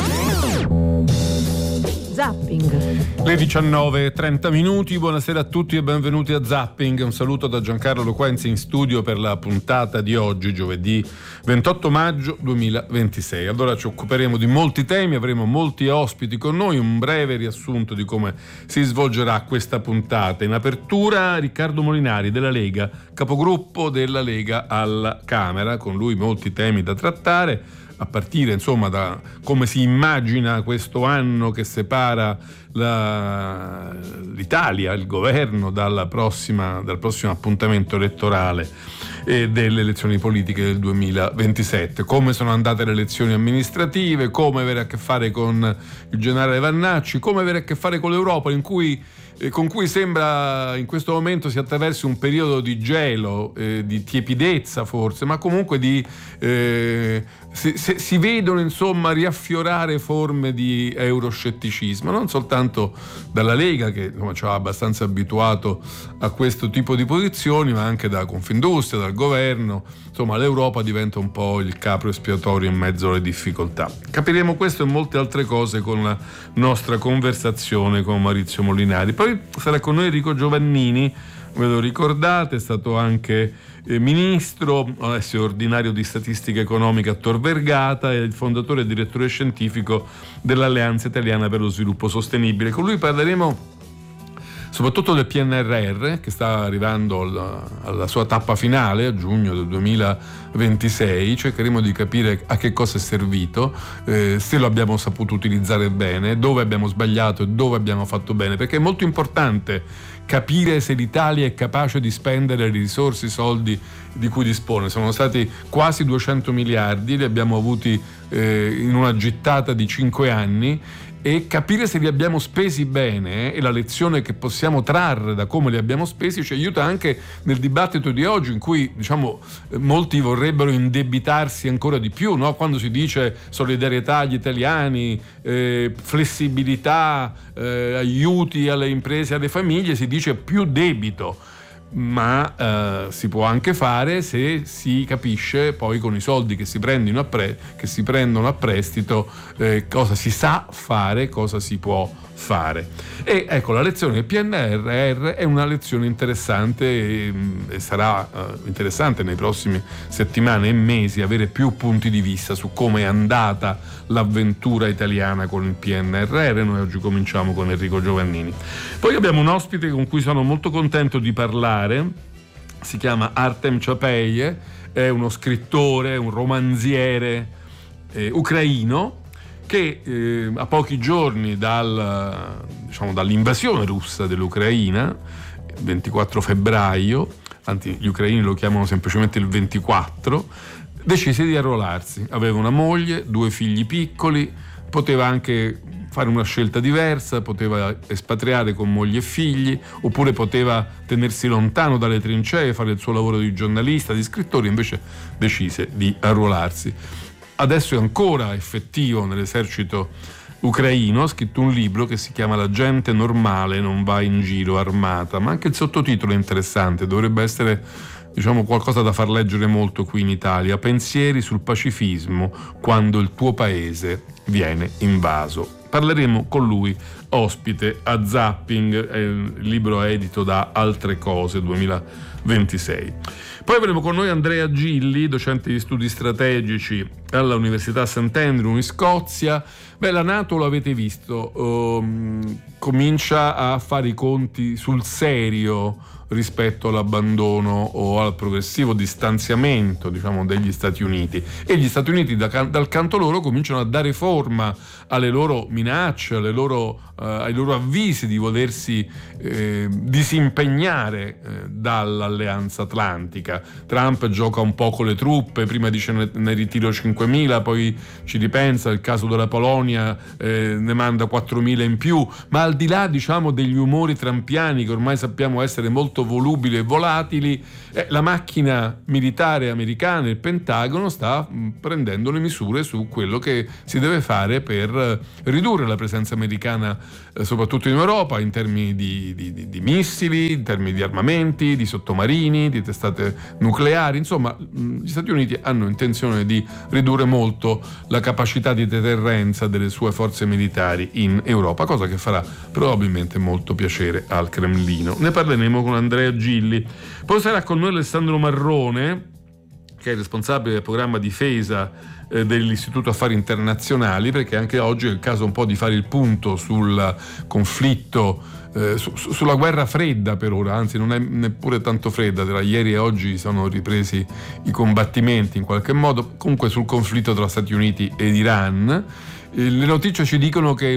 Zapping. Le 19:30. Buonasera a tutti e benvenuti a Zapping. Un saluto da Giancarlo Loquenzi in studio per la puntata di oggi, giovedì 28 maggio 2026. Allora ci occuperemo di molti temi, avremo molti ospiti con noi, un breve riassunto di come si svolgerà questa puntata. In apertura Riccardo Molinari della Lega, capogruppo della Lega alla Camera, con lui molti temi da trattare, a partire insomma da come si immagina questo anno che separa l'Italia, il governo dal prossimo appuntamento elettorale delle elezioni politiche del 2027, come sono andate le elezioni amministrative, come avere a che fare con il generale Vannacci, come avere a che fare con l'Europa con cui sembra in questo momento si attraversi un periodo di gelo, di tiepidezza forse, ma comunque si vedono insomma riaffiorare forme di euroscetticismo, non soltanto dalla Lega, che insomma, ci ha abbastanza abituato a questo tipo di posizioni, ma anche da Confindustria, dal governo. Insomma, l'Europa diventa un po' il capro espiatorio in mezzo alle difficoltà. Capiremo questo e molte altre cose con la nostra conversazione con Maurizio Molinari. Poi sarà con noi Enrico Giovannini, ve lo ricordate, è stato anche ministro, adesso è ordinario di statistica economica a Tor Vergata, è il fondatore e direttore scientifico dell'Alleanza Italiana per lo Sviluppo Sostenibile. Con lui parleremo soprattutto del PNRR, che sta arrivando alla sua tappa finale a giugno del 2026. Cercheremo di capire a che cosa è servito, se lo abbiamo saputo utilizzare bene, dove abbiamo sbagliato e dove abbiamo fatto bene, perché è molto importante capire se l'Italia è capace di spendere le risorse, i soldi di cui dispone. Sono stati quasi 200 miliardi, li abbiamo avuti in una gittata di 5 anni, e capire se li abbiamo spesi bene e la lezione che possiamo trarre da come li abbiamo spesi ci aiuta anche nel dibattito di oggi, in cui diciamo molti vorrebbero indebitarsi ancora di più, no? Quando si dice solidarietà agli italiani, flessibilità, aiuti alle imprese e alle famiglie, si dice più debito. Ma si può anche fare se si capisce poi con i soldi che si prendono a prestito cosa si sa fare, cosa si può fare. E ecco, la lezione del PNRR è una lezione interessante e sarà interessante nei prossimi settimane e mesi avere più punti di vista su come è andata l'avventura italiana con il PNRR. Noi oggi cominciamo con Enrico Giovannini. Poi abbiamo un ospite con cui sono molto contento di parlare, si chiama Artem Chapeye, è uno scrittore, un romanziere ucraino che a pochi giorni dall'invasione russa dell'Ucraina, il 24 febbraio, anzi gli ucraini lo chiamano semplicemente il 24, decise di arruolarsi. Aveva una moglie, 2 figli piccoli, poteva anche fare una scelta diversa, poteva espatriare con moglie e figli, oppure poteva tenersi lontano dalle trincee, fare il suo lavoro di giornalista, di scrittore, invece decise di arruolarsi. Adesso è ancora effettivo nell'esercito ucraino, ha scritto un libro che si chiama La gente normale non va in giro armata, ma anche il sottotitolo è interessante, dovrebbe essere qualcosa da far leggere molto qui in Italia: pensieri sul pacifismo quando il tuo paese viene invaso. Parleremo con lui ospite a Zapping, il libro è edito da Altre Cose 2026. Poi avremo con noi Andrea Gilli, docente di studi strategici alla Università Sant'Andrew in Scozia. La NATO, lo avete visto, comincia a fare i conti sul serio rispetto all'abbandono o al progressivo distanziamento, diciamo, degli Stati Uniti, e gli Stati Uniti dal canto loro cominciano a dare forma alle loro minacce, ai loro avvisi di volersi disimpegnare dall'Alleanza Atlantica. Trump gioca un po' con le truppe, prima dice ne ritiro 5.000, poi ci ripensa, il caso della Polonia ne manda 4.000 in più, ma al di là, diciamo, degli umori trampiani che ormai sappiamo essere molto volubili e volatili, la macchina militare americana, il Pentagono, sta prendendo le misure su quello che si deve fare per ridurre la presenza americana, soprattutto in Europa, in termini di missili, in termini di armamenti, di sottomarini, di testate nucleari. Insomma, gli Stati Uniti hanno intenzione di ridurre molto la capacità di deterrenza delle sue forze militari in Europa, cosa che farà probabilmente molto piacere al Cremlino. Ne parleremo con Andrea Gilli. Poi sarà con noi Alessandro Marrone, che è responsabile del programma difesa dell'Istituto Affari Internazionali, perché anche oggi è il caso un po' di fare il punto sul conflitto, sulla guerra fredda per ora, anzi non è neppure tanto fredda, tra ieri e oggi sono ripresi i combattimenti in qualche modo, comunque sul conflitto tra Stati Uniti ed Iran. Le notizie ci dicono che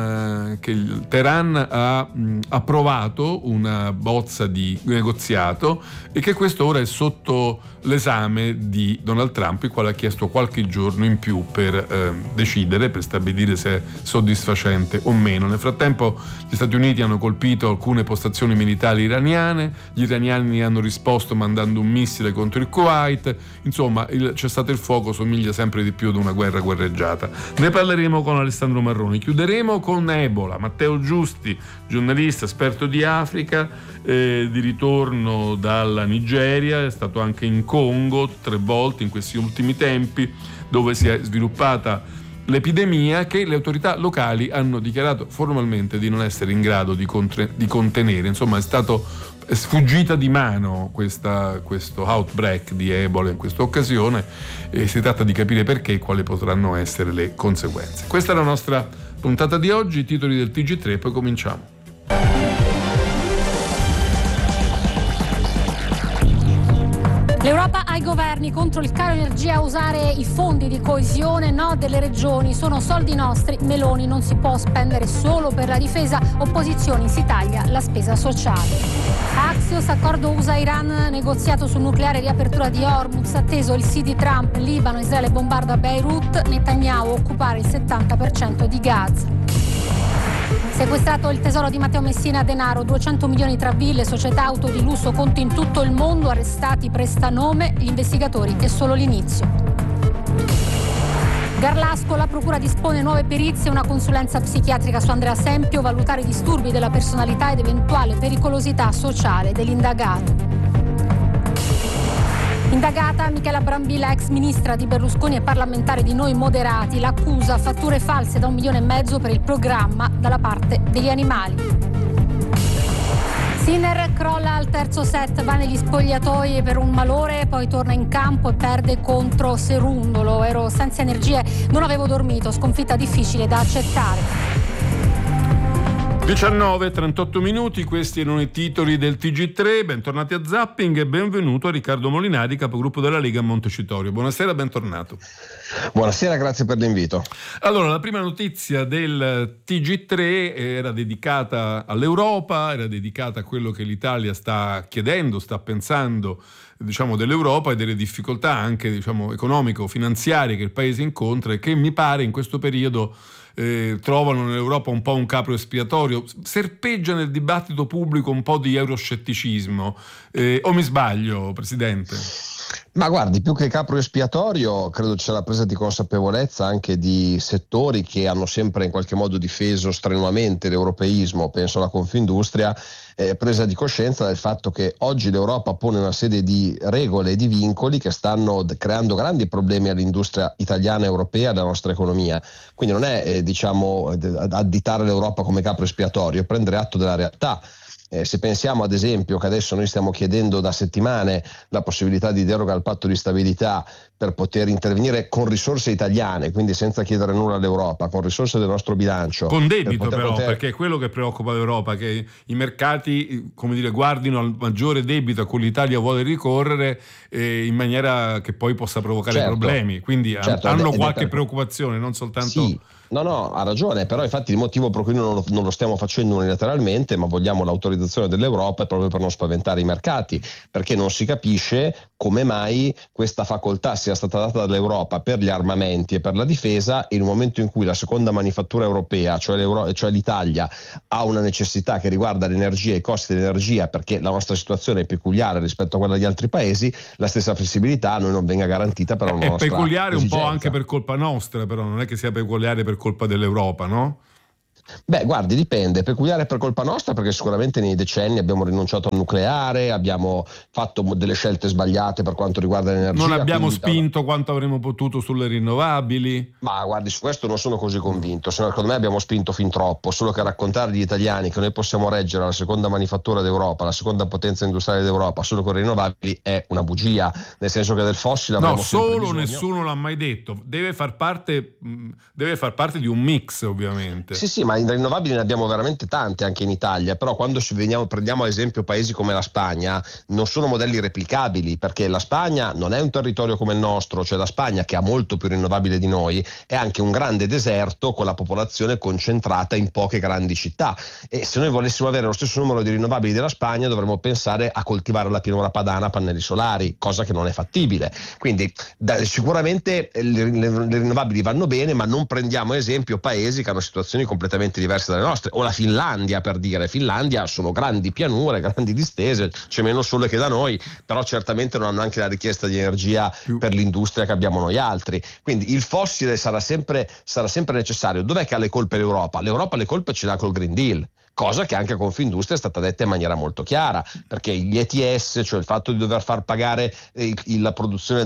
il Teheran ha approvato una bozza di negoziato e che questo ora è sotto l'esame di Donald Trump, il quale ha chiesto qualche giorno in più per decidere, per stabilire se è soddisfacente o meno. Nel frattempo gli Stati Uniti hanno colpito alcune postazioni militari iraniane, gli iraniani hanno risposto mandando un missile contro il Kuwait. Insomma, il cessate il fuoco somiglia sempre di più ad una guerra guerreggiata. Ne parleremo con Alessandro Marroni. Chiuderemo con Ebola. Matteo Giusti, giornalista esperto di Africa, di ritorno dalla Nigeria, è stato anche in Congo 3 volte in questi ultimi tempi, dove si è sviluppata l'epidemia che le autorità locali hanno dichiarato formalmente di non essere in grado di contenere. Insomma, è sfuggita di mano questo outbreak di Ebola in questa occasione, e si tratta di capire perché e quali potranno essere le conseguenze. Questa è la nostra puntata di oggi, i titoli del TG3, poi cominciamo. L'Europa ai governi contro il caro energia, a usare i fondi di coesione, no delle regioni, sono soldi nostri, Meloni non si può spendere solo per la difesa, opposizioni, si taglia la spesa sociale. Axios, accordo USA-Iran, negoziato sul nucleare, riapertura di Hormuz, atteso il sì di Trump, Libano, Israele bombarda Beirut, Netanyahu occupare il 70% di Gaza. Sequestrato il tesoro di Matteo Messina Denaro, 200 milioni tra ville, società, auto di lusso, conti in tutto il mondo, arrestati prestanome, gli investigatori è solo l'inizio. Garlasco, la procura dispone nuove perizie, una consulenza psichiatrica su Andrea Sempio, valutare disturbi della personalità ed eventuale pericolosità sociale dell'indagato. Indagata Michela Brambilla, ex ministra di Berlusconi e parlamentare di Noi Moderati, l'accusa fatture false da 1,5 milioni per il programma dalla parte degli animali. Sinner crolla al terzo set, va negli spogliatoi per un malore, poi torna in campo e perde contro Serundolo. Ero senza energie, non avevo dormito, sconfitta difficile da accettare. 19:38 minuti, questi erano i titoli del TG3. Bentornati a Zapping e benvenuto a Riccardo Molinari, capogruppo della Lega a Montecitorio. Buonasera, bentornato. Buonasera, grazie per l'invito. Allora, la prima notizia del TG3 era dedicata all'Europa, era dedicata a quello che l'Italia sta chiedendo, sta pensando, diciamo, dell'Europa e delle difficoltà anche, diciamo, economico-finanziarie che il Paese incontra e che mi pare in questo periodo trovano nell'Europa un po' un capro espiatorio. Serpeggia nel dibattito pubblico un po' di euroscetticismo, o mi sbaglio, Presidente? Ma guardi, più che capro espiatorio, credo c'è la presa di consapevolezza anche di settori che hanno sempre in qualche modo difeso strenuamente l'europeismo, penso alla Confindustria, presa di coscienza del fatto che oggi l'Europa pone una serie di regole e di vincoli che stanno creando grandi problemi all'industria italiana e europea, alla nostra economia. Quindi non è additare l'Europa come capro espiatorio, è prendere atto della realtà. Se pensiamo ad esempio che adesso noi stiamo chiedendo da settimane la possibilità di deroga al patto di stabilità per poter intervenire con risorse italiane, quindi senza chiedere nulla all'Europa, con risorse del nostro bilancio. Con debito perché è quello che preoccupa l'Europa, che i mercati guardino al maggiore debito a cui l'Italia vuole ricorrere in maniera che poi possa provocare problemi. Quindi hanno qualche preoccupazione, non soltanto... Sì. No, ha ragione, però infatti il motivo per cui non lo stiamo facendo unilateralmente, ma vogliamo l'autorizzazione dell'Europa, è proprio per non spaventare i mercati, perché non si capisce come mai questa facoltà sia stata data dall'Europa per gli armamenti e per la difesa in un momento in cui la seconda manifattura europea, cioè l'Italia, ha una necessità che riguarda l'energia e i costi dell'energia, perché la nostra situazione è peculiare rispetto a quella di altri paesi, la stessa flessibilità a noi non venga garantita per una nostra peculiare esigenza. Un po' anche per colpa nostra, però non è che sia peculiare per colpa dell'Europa, no? Beh, guardi, dipende. Peculiare per colpa nostra perché sicuramente nei decenni abbiamo rinunciato al nucleare, abbiamo fatto delle scelte sbagliate per quanto riguarda l'energia. Non abbiamo spinto quanto avremmo potuto sulle rinnovabili. Ma guardi, su questo non sono così convinto. Secondo me abbiamo spinto fin troppo, solo che raccontare agli italiani che noi possiamo reggere la seconda manifattura d'Europa, la seconda potenza industriale d'Europa solo con le rinnovabili è una bugia, nel senso che del fossile avremo sempre bisogno. Nessuno l'ha mai detto. Deve far parte di un mix, ovviamente. Sì, ma in rinnovabili ne abbiamo veramente tante anche in Italia, però quando prendiamo ad esempio paesi come la Spagna, non sono modelli replicabili, perché la Spagna non è un territorio come il nostro, cioè la Spagna, che ha molto più rinnovabile di noi, è anche un grande deserto con la popolazione concentrata in poche grandi città, e se noi volessimo avere lo stesso numero di rinnovabili della Spagna dovremmo pensare a coltivare la pianura padana a pannelli solari, cosa che non è fattibile. Quindi sicuramente le rinnovabili vanno bene, ma non prendiamo ad esempio paesi che hanno situazioni completamente diverse dalle nostre, o la Finlandia, per dire. Finlandia sono grandi pianure, grandi distese, c'è meno sole che da noi, però certamente non hanno anche la richiesta di energia per l'industria che abbiamo noi altri. Quindi il fossile sarà sempre necessario. Dov'è che ha le colpe l'Europa? L'Europa le colpe ce l'ha col Green Deal, cosa che anche a Confindustria è stata detta in maniera molto chiara, perché gli ETS, cioè il fatto di dover far pagare la produzione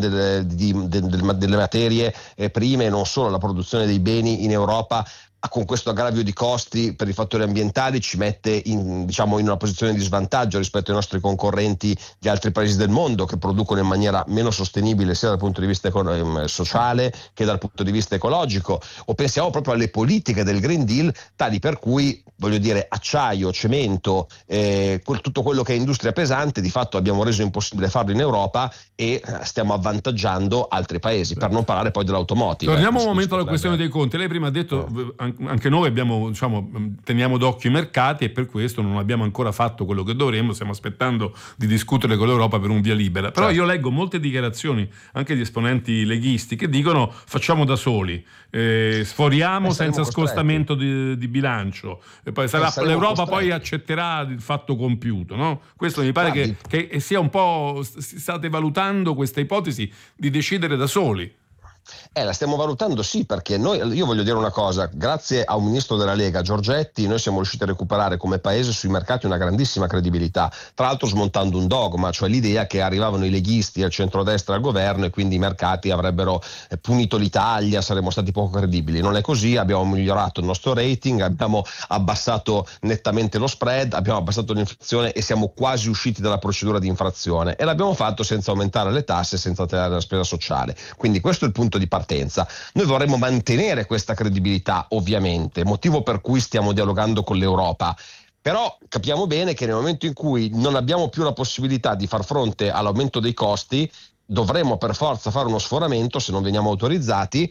delle materie prime e non solo la produzione dei beni in Europa, con questo aggravio di costi per i fattori ambientali, ci mette in una posizione di svantaggio rispetto ai nostri concorrenti di altri paesi del mondo che producono in maniera meno sostenibile sia dal punto di vista sociale che dal punto di vista ecologico. O pensiamo proprio alle politiche del Green Deal, tali per cui, acciaio, cemento, tutto quello che è industria pesante, di fatto abbiamo reso impossibile farlo in Europa e stiamo avvantaggiando altri paesi, per non parlare poi dell'automotive. Torniamo un momento alla questione dei conti. Lei prima ha detto anche noi teniamo d'occhio i mercati e per questo non abbiamo ancora fatto quello che dovremmo, stiamo aspettando di discutere con l'Europa per un via libera. Però io leggo molte dichiarazioni anche di esponenti leghisti che dicono facciamo da soli, sforiamo senza scostamento di bilancio, e poi l'Europa poi accetterà il fatto compiuto, no? Questo mi pare che sia un po', state valutando questa ipotesi di decidere da soli. La stiamo valutando, sì, perché io voglio dire una cosa: grazie a un ministro della Lega, Giorgetti, noi siamo riusciti a recuperare come paese sui mercati una grandissima credibilità, tra l'altro smontando un dogma, cioè l'idea che arrivavano i leghisti al centrodestra al governo e quindi i mercati avrebbero punito l'Italia, saremmo stati poco credibili. Non è così, abbiamo migliorato il nostro rating, abbiamo abbassato nettamente lo spread, abbiamo abbassato l'inflazione e siamo quasi usciti dalla procedura di infrazione, e l'abbiamo fatto senza aumentare le tasse, senza tagliare la spesa sociale. Quindi questo è il punto di partenza. Noi vorremmo mantenere questa credibilità, ovviamente, motivo per cui stiamo dialogando con l'Europa. Però capiamo bene che nel momento in cui non abbiamo più la possibilità di far fronte all'aumento dei costi, dovremmo per forza fare uno sforamento, se non veniamo autorizzati,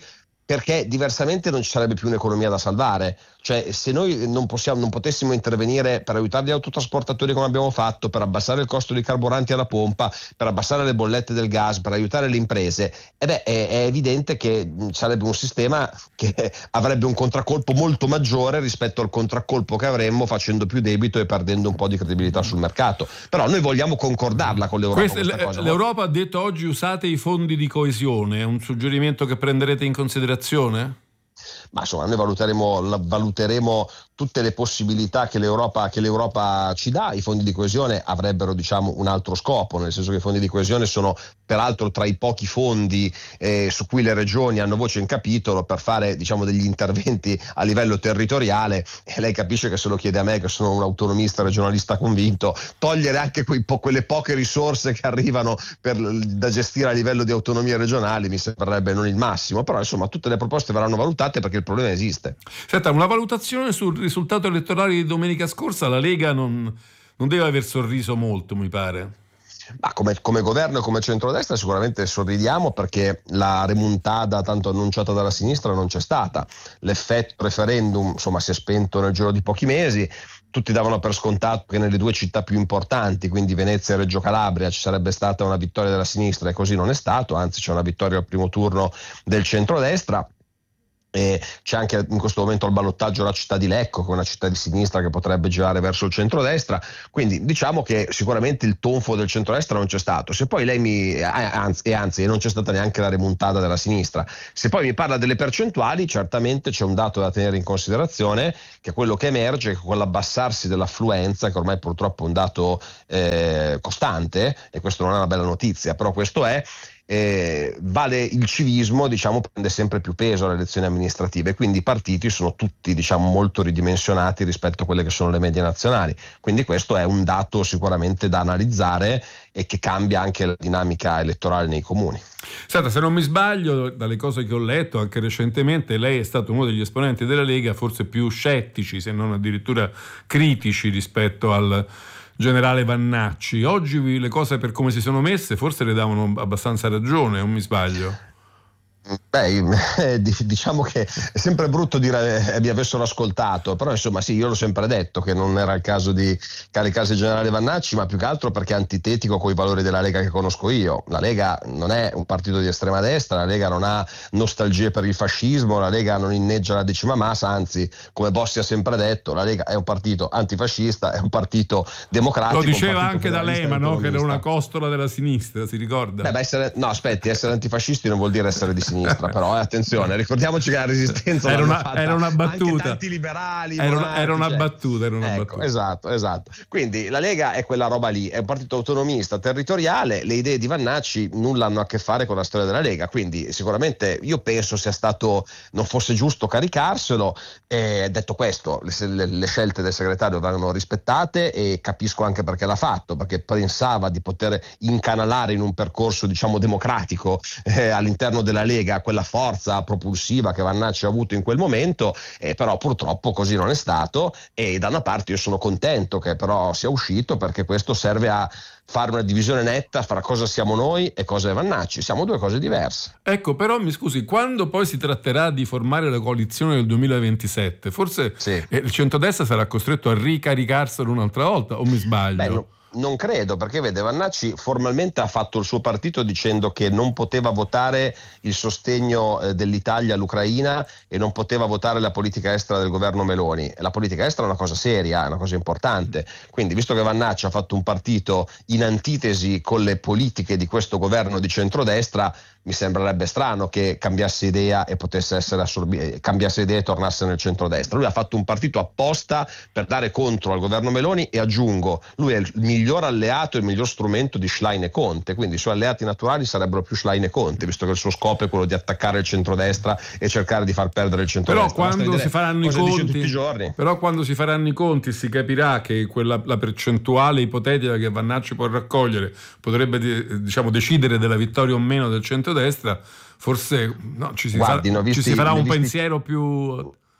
perché diversamente non ci sarebbe più un'economia da salvare. Cioè, se noi non potessimo intervenire per aiutare gli autotrasportatori come abbiamo fatto, per abbassare il costo dei carburanti alla pompa, per abbassare le bollette del gas, per aiutare le imprese, è evidente che sarebbe un sistema che avrebbe un contraccolpo molto maggiore rispetto al contraccolpo che avremmo facendo più debito e perdendo un po' di credibilità sul mercato. Però noi vogliamo concordarla con l'Europa. L'Europa ha detto oggi usate i fondi di coesione, è un suggerimento che prenderete in considerazione? Ma insomma, noi valuteremo tutte le possibilità che l'Europa ci dà. I fondi di coesione avrebbero, diciamo, un altro scopo, nel senso che i fondi di coesione sono peraltro tra i pochi fondi su cui le regioni hanno voce in capitolo per fare, diciamo, degli interventi a livello territoriale, e lei capisce che se lo chiede a me, che sono un autonomista regionalista convinto, togliere anche quelle poche risorse che arrivano da gestire a livello di autonomie regionali mi sembrerebbe non il massimo. Però insomma tutte le proposte verranno valutate perché il problema esiste. Senta, una valutazione sul risultato elettorale di domenica scorsa. La Lega non deve aver sorriso molto, mi pare. Ma come governo e come centrodestra sicuramente sorridiamo, perché la remontata tanto annunciata dalla sinistra non c'è stata. L'effetto referendum, insomma, si è spento nel giro di pochi mesi. Tutti davano per scontato che nelle due città più importanti, quindi Venezia e Reggio Calabria, ci sarebbe stata una vittoria della sinistra, e così non è stato, anzi c'è una vittoria al primo turno del centrodestra. E c'è anche in questo momento al ballottaggio la città di Lecco, che è una città di sinistra che potrebbe girare verso il centrodestra, quindi diciamo che sicuramente il tonfo del centrodestra non c'è stato. Se poi lei anzi non c'è stata neanche la remontata della sinistra. Se poi mi parla delle percentuali, certamente c'è un dato da tenere in considerazione, che è quello che emerge, che con l'abbassarsi dell'affluenza, che ormai purtroppo è un dato costante, e questo non è una bella notizia, però questo è, vale il civismo, diciamo, prende sempre più peso alle elezioni amministrative, quindi i partiti sono tutti, diciamo, molto ridimensionati rispetto a quelle che sono le medie nazionali, quindi questo è un dato sicuramente da analizzare e che cambia anche la dinamica elettorale nei comuni. Senta, se non mi sbaglio, dalle cose che ho letto anche recentemente, lei è stato uno degli esponenti della Lega forse più scettici, se non addirittura critici, rispetto al generale Vannacci. Oggi le cose, per come si sono messe, forse le davano abbastanza ragione, o mi sbaglio? Beh, diciamo che è sempre brutto dire mi avessero ascoltato, però insomma sì, io l'ho sempre detto che non era il caso di caricarsi il generale Vannacci, ma più che altro perché è antitetico coi valori della Lega che conosco io. La Lega non è un partito di estrema destra, la Lega non ha nostalgie per il fascismo, la Lega non inneggia la decima massa, anzi, come Bossi ha sempre detto, la Lega è un partito antifascista, è un partito democratico. Lo diceva anche D'Alema, no? Che era una costola della sinistra, si ricorda? Essere antifascisti non vuol dire essere di sinistra. Però attenzione, ricordiamoci che la resistenza era una battuta, anche tanti liberali, era una battuta. Esatto. Quindi la Lega è quella roba lì, è un partito autonomista, territoriale. Le idee di Vannacci nulla hanno a che fare con la storia della Lega, quindi sicuramente io penso non fosse giusto caricarselo. Detto questo, le scelte del segretario vanno rispettate, e capisco anche perché l'ha fatto, perché pensava di poter incanalare in un percorso, diciamo, democratico all'interno della Lega quella forza propulsiva che Vannacci ha avuto in quel momento, però purtroppo così non è stato, e da una parte io sono contento che però sia uscito, perché questo serve a fare una divisione netta fra cosa siamo noi e cosa è Vannacci. Siamo due cose diverse. Ecco, però mi scusi, quando poi si tratterà di formare la coalizione del 2027, forse il centrodestra sarà costretto a ricaricarselo un'altra volta, o mi sbaglio? Non credo, perché vede, Vannacci formalmente ha fatto il suo partito dicendo che non poteva votare il sostegno dell'Italia all'Ucraina e non poteva votare la politica estera del governo Meloni. La politica estera è una cosa seria, è una cosa importante, quindi visto che Vannacci ha fatto un partito in antitesi con le politiche di questo governo di centrodestra, mi sembrerebbe strano che cambiasse idea e potesse essere cambiasse idea e tornasse nel centrodestra. Lui ha fatto un partito apposta per dare contro al governo Meloni, e aggiungo, lui è il miglior alleato e il miglior strumento di Schlein e Conte, quindi i suoi alleati naturali sarebbero più Schlein e Conte, visto che il suo scopo è quello di attaccare il centrodestra e cercare di far perdere il centrodestra. Però quando si faranno i conti si capirà che la percentuale ipotetica che Vannacci può raccogliere potrebbe, diciamo, decidere della vittoria o meno del centrodestra. Forse ci si farà un pensiero più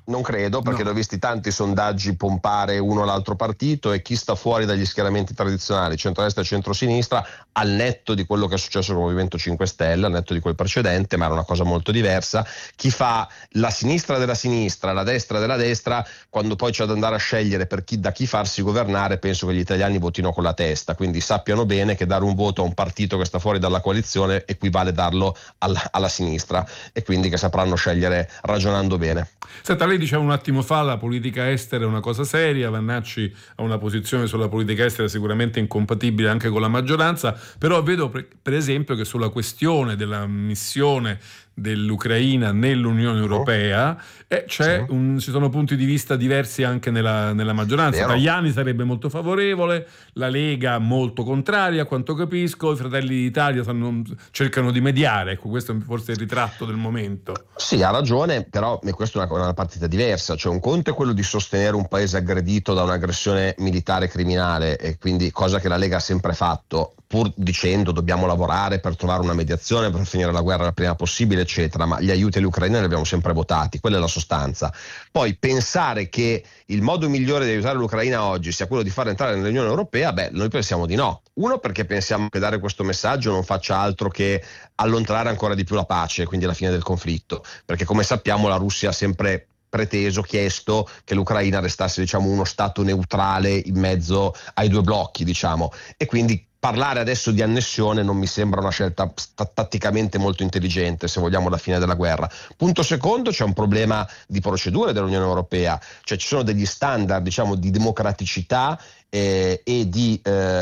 Non credo, perché ne ho visti tanti sondaggi pompare uno o l'altro partito, e chi sta fuori dagli schieramenti tradizionali, centrodestra e centrosinistra, al netto di quello che è successo con il Movimento 5 Stelle, al netto di quel precedente, ma era una cosa molto diversa, chi fa la sinistra della sinistra, la destra della destra, quando poi c'è da andare a scegliere da chi farsi governare, penso che gli italiani votino con la testa, quindi sappiano bene che dare un voto a un partito che sta fuori dalla coalizione equivale darlo alla sinistra, e quindi che sapranno scegliere ragionando bene. Senta, lei diceva un attimo fa la politica estera è una cosa seria, Vannacci ha una posizione sulla politica estera sicuramente incompatibile anche con la maggioranza, però vedo per esempio che sulla questione della missione dell'Ucraina nell'Unione Europea ci sono punti di vista diversi anche nella maggioranza. Tajani sarebbe molto favorevole, la Lega molto contraria, a quanto capisco, i Fratelli d'Italia cercano di mediare, ecco, questo è forse il ritratto del momento. Sì, ha ragione, però questa è una partita diversa, cioè un conto è quello di sostenere un paese aggredito da un'aggressione militare criminale, e quindi cosa che la Lega ha sempre fatto, pur dicendo dobbiamo lavorare per trovare una mediazione per finire la guerra il prima possibile, eccetera, ma gli aiuti all'Ucraina li abbiamo sempre votati, quella è la sostanza. Poi pensare che il modo migliore di aiutare l'Ucraina oggi sia quello di far entrare nell'Unione Europea, noi pensiamo di no. Uno, perché pensiamo che dare questo messaggio non faccia altro che allontanare ancora di più la pace, quindi la fine del conflitto, perché come sappiamo la Russia ha sempre chiesto che l'Ucraina restasse, uno stato neutrale in mezzo ai due blocchi, e quindi parlare adesso di annessione non mi sembra una scelta tatticamente molto intelligente, se vogliamo, la fine della guerra. Punto secondo, c'è un problema di procedure dell'Unione Europea, cioè ci sono degli standard di democraticità e di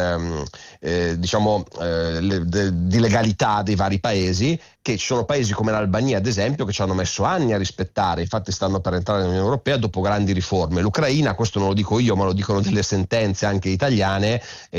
legalità dei vari paesi, che ci sono paesi come l'Albania ad esempio che ci hanno messo anni a rispettare, infatti stanno per entrare nell'Unione Europea dopo grandi riforme. L'Ucraina, questo non lo dico io ma lo dicono delle sentenze anche italiane,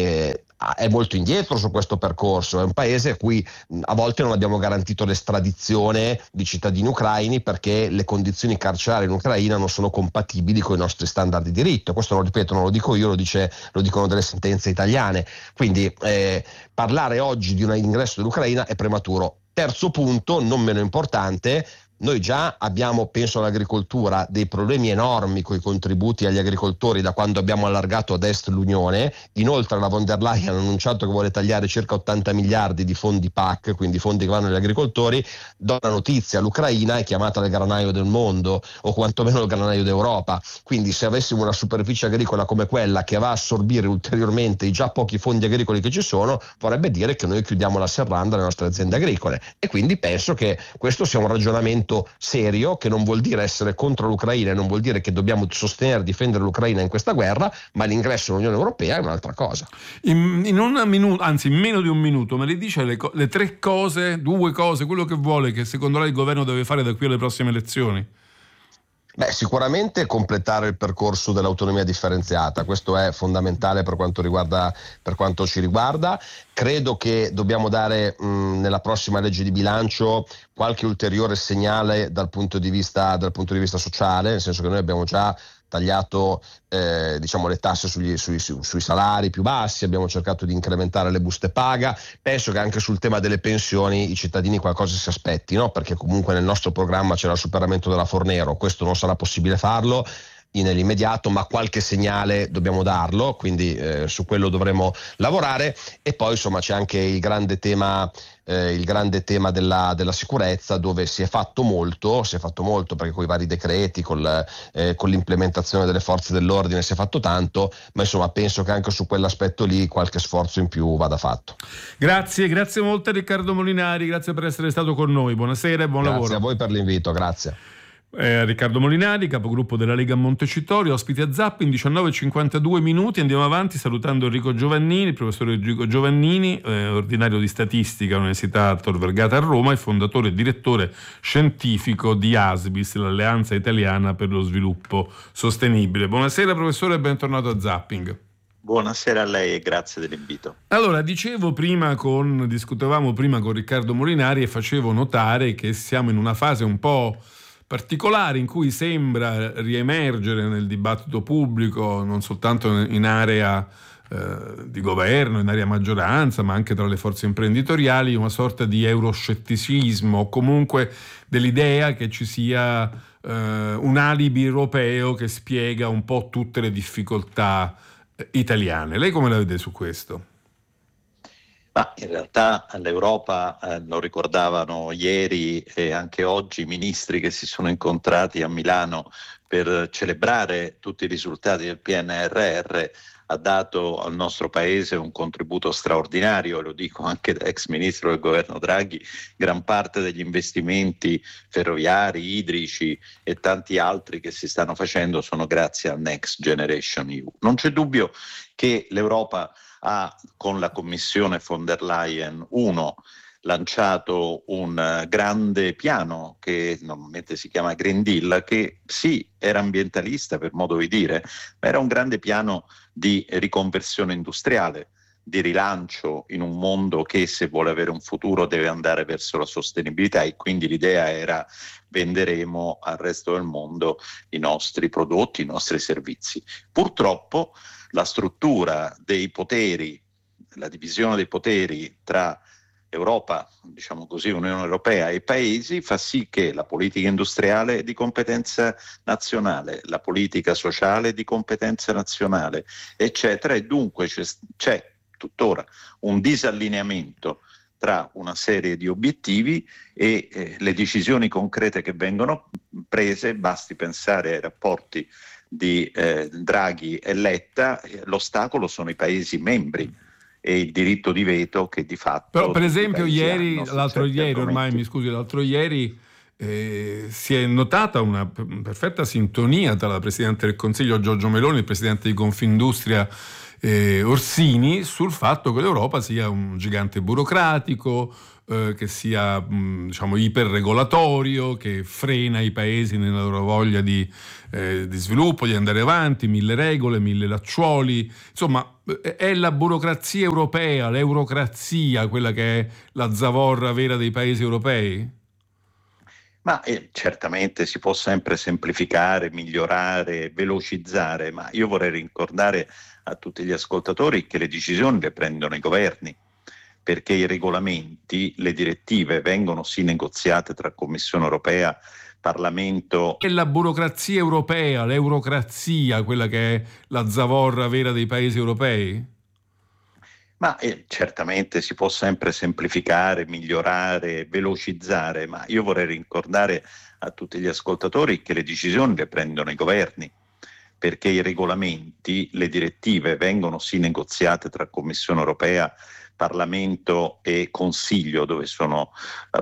è molto indietro su questo percorso, è un paese a cui a volte non abbiamo garantito l'estradizione di cittadini ucraini perché le condizioni carcerarie in Ucraina non sono compatibili con i nostri standard di diritto. Questo, ripeto, non lo dico io, lo dicono delle sentenze italiane, quindi parlare oggi di un ingresso dell'Ucraina è prematuro. Terzo punto, non meno importante, noi già abbiamo, penso all'agricoltura, dei problemi enormi con i contributi agli agricoltori da quando abbiamo allargato ad est l'Unione. Inoltre la von der Leyen ha annunciato che vuole tagliare circa 80 miliardi di fondi PAC, quindi fondi che vanno agli agricoltori. Do una notizia, l'Ucraina è chiamata il granaio del mondo, o quantomeno il granaio d'Europa, quindi se avessimo una superficie agricola come quella che va a assorbire ulteriormente i già pochi fondi agricoli che ci sono, vorrebbe dire che noi chiudiamo la serranda alle nostre aziende agricole, e quindi penso che questo sia un ragionamento serio, che non vuol dire essere contro l'Ucraina e non vuol dire che dobbiamo sostenere e difendere l'Ucraina in questa guerra, ma l'ingresso nell'Unione Europea è un'altra cosa. In meno di un minuto me le dice le tre cose, due cose, quello che vuole, che secondo lei il governo deve fare da qui alle prossime elezioni? Sicuramente completare il percorso dell'autonomia differenziata, questo è fondamentale per quanto ci riguarda. Credo che dobbiamo dare nella prossima legge di bilancio qualche ulteriore segnale dal punto di vista sociale, nel senso che noi abbiamo già tagliato le tasse sui salari più bassi, abbiamo cercato di incrementare le buste paga. Penso che anche sul tema delle pensioni i cittadini qualcosa si aspettino, perché comunque nel nostro programma c'era il superamento della Fornero, questo non sarà possibile farlo nell'immediato, ma qualche segnale dobbiamo darlo, quindi su quello dovremo lavorare. E poi insomma c'è anche il grande tema della sicurezza, dove si è fatto molto perché con i vari decreti, con l'implementazione delle forze dell'ordine si è fatto tanto, ma insomma penso che anche su quell'aspetto lì qualche sforzo in più vada fatto. Grazie molto Riccardo Molinari, grazie per essere stato con noi, buonasera e buon lavoro. Grazie a voi per l'invito, grazie. Riccardo Molinari, capogruppo della Lega Montecitorio, ospite a Zapping, 19:52 minuti. Andiamo avanti salutando Enrico Giovannini, il professore Enrico Giovannini, ordinario di statistica all'Università Tor Vergata a Roma e fondatore e direttore scientifico di ASBIS, l'Alleanza Italiana per lo Sviluppo Sostenibile. Buonasera professore e bentornato a Zapping. Buonasera a lei e grazie dell'invito. Allora, discutevamo prima con Riccardo Molinari e facevo notare che siamo in una fase un po' particolare in cui sembra riemergere nel dibattito pubblico, non soltanto in area di governo, in area maggioranza, ma anche tra le forze imprenditoriali, una sorta di euroscetticismo, o comunque dell'idea che ci sia un alibi europeo che spiega un po' tutte le difficoltà italiane. Lei come la vede su questo? Ma in realtà l'Europa, lo ricordavano ieri e anche oggi i ministri che si sono incontrati a Milano per celebrare tutti i risultati del PNRR, ha dato al nostro paese un contributo straordinario, lo dico anche da ex ministro del governo Draghi. Gran parte degli investimenti ferroviari, idrici e tanti altri che si stanno facendo sono grazie al Next Generation EU. Non c'è dubbio che l'Europa ha, con la Commissione von der Leyen, lanciato un grande piano che normalmente si chiama Green Deal, che sì, era ambientalista per modo di dire, ma era un grande piano di riconversione industriale, di rilancio in un mondo che, se vuole avere un futuro, deve andare verso la sostenibilità, e quindi l'idea era: venderemo al resto del mondo i nostri prodotti, i nostri servizi. Purtroppo la struttura dei poteri, la divisione dei poteri tra Europa, diciamo così, Unione Europea e paesi, fa sì che la politica industriale è di competenza nazionale, la politica sociale è di competenza nazionale, eccetera, e dunque c'è tuttora un disallineamento tra una serie di obiettivi e le decisioni concrete che vengono prese. Basti pensare ai rapporti di Draghi e Letta. L'ostacolo sono i Paesi membri e il diritto di veto che di fatto... Però per esempio l'altro ieri si è notata una perfetta sintonia tra la Presidente del Consiglio Giorgia Meloni e il Presidente di Confindustria Orsini sul fatto che l'Europa sia un gigante burocratico, che sia iperregolatorio, che frena i paesi nella loro voglia di sviluppo, di andare avanti, 1000 regole, 1000 lacciuoli. Insomma, è la burocrazia europea, l'eurocrazia, quella che è la zavorra vera dei paesi europei? Ma certamente si può sempre semplificare, migliorare, velocizzare, ma io vorrei ricordare a tutti gli ascoltatori che le decisioni le prendono i governi, perché i regolamenti, le direttive vengono sì negoziate tra Commissione europea, Parlamento... È la burocrazia europea, l'eurocrazia, quella che è la zavorra vera dei paesi europei? Ma certamente si può sempre semplificare, migliorare, velocizzare, ma io vorrei ricordare a tutti gli ascoltatori che le decisioni le prendono i governi, perché i regolamenti, le direttive vengono sì negoziate tra Commissione europea, Parlamento e Consiglio, dove sono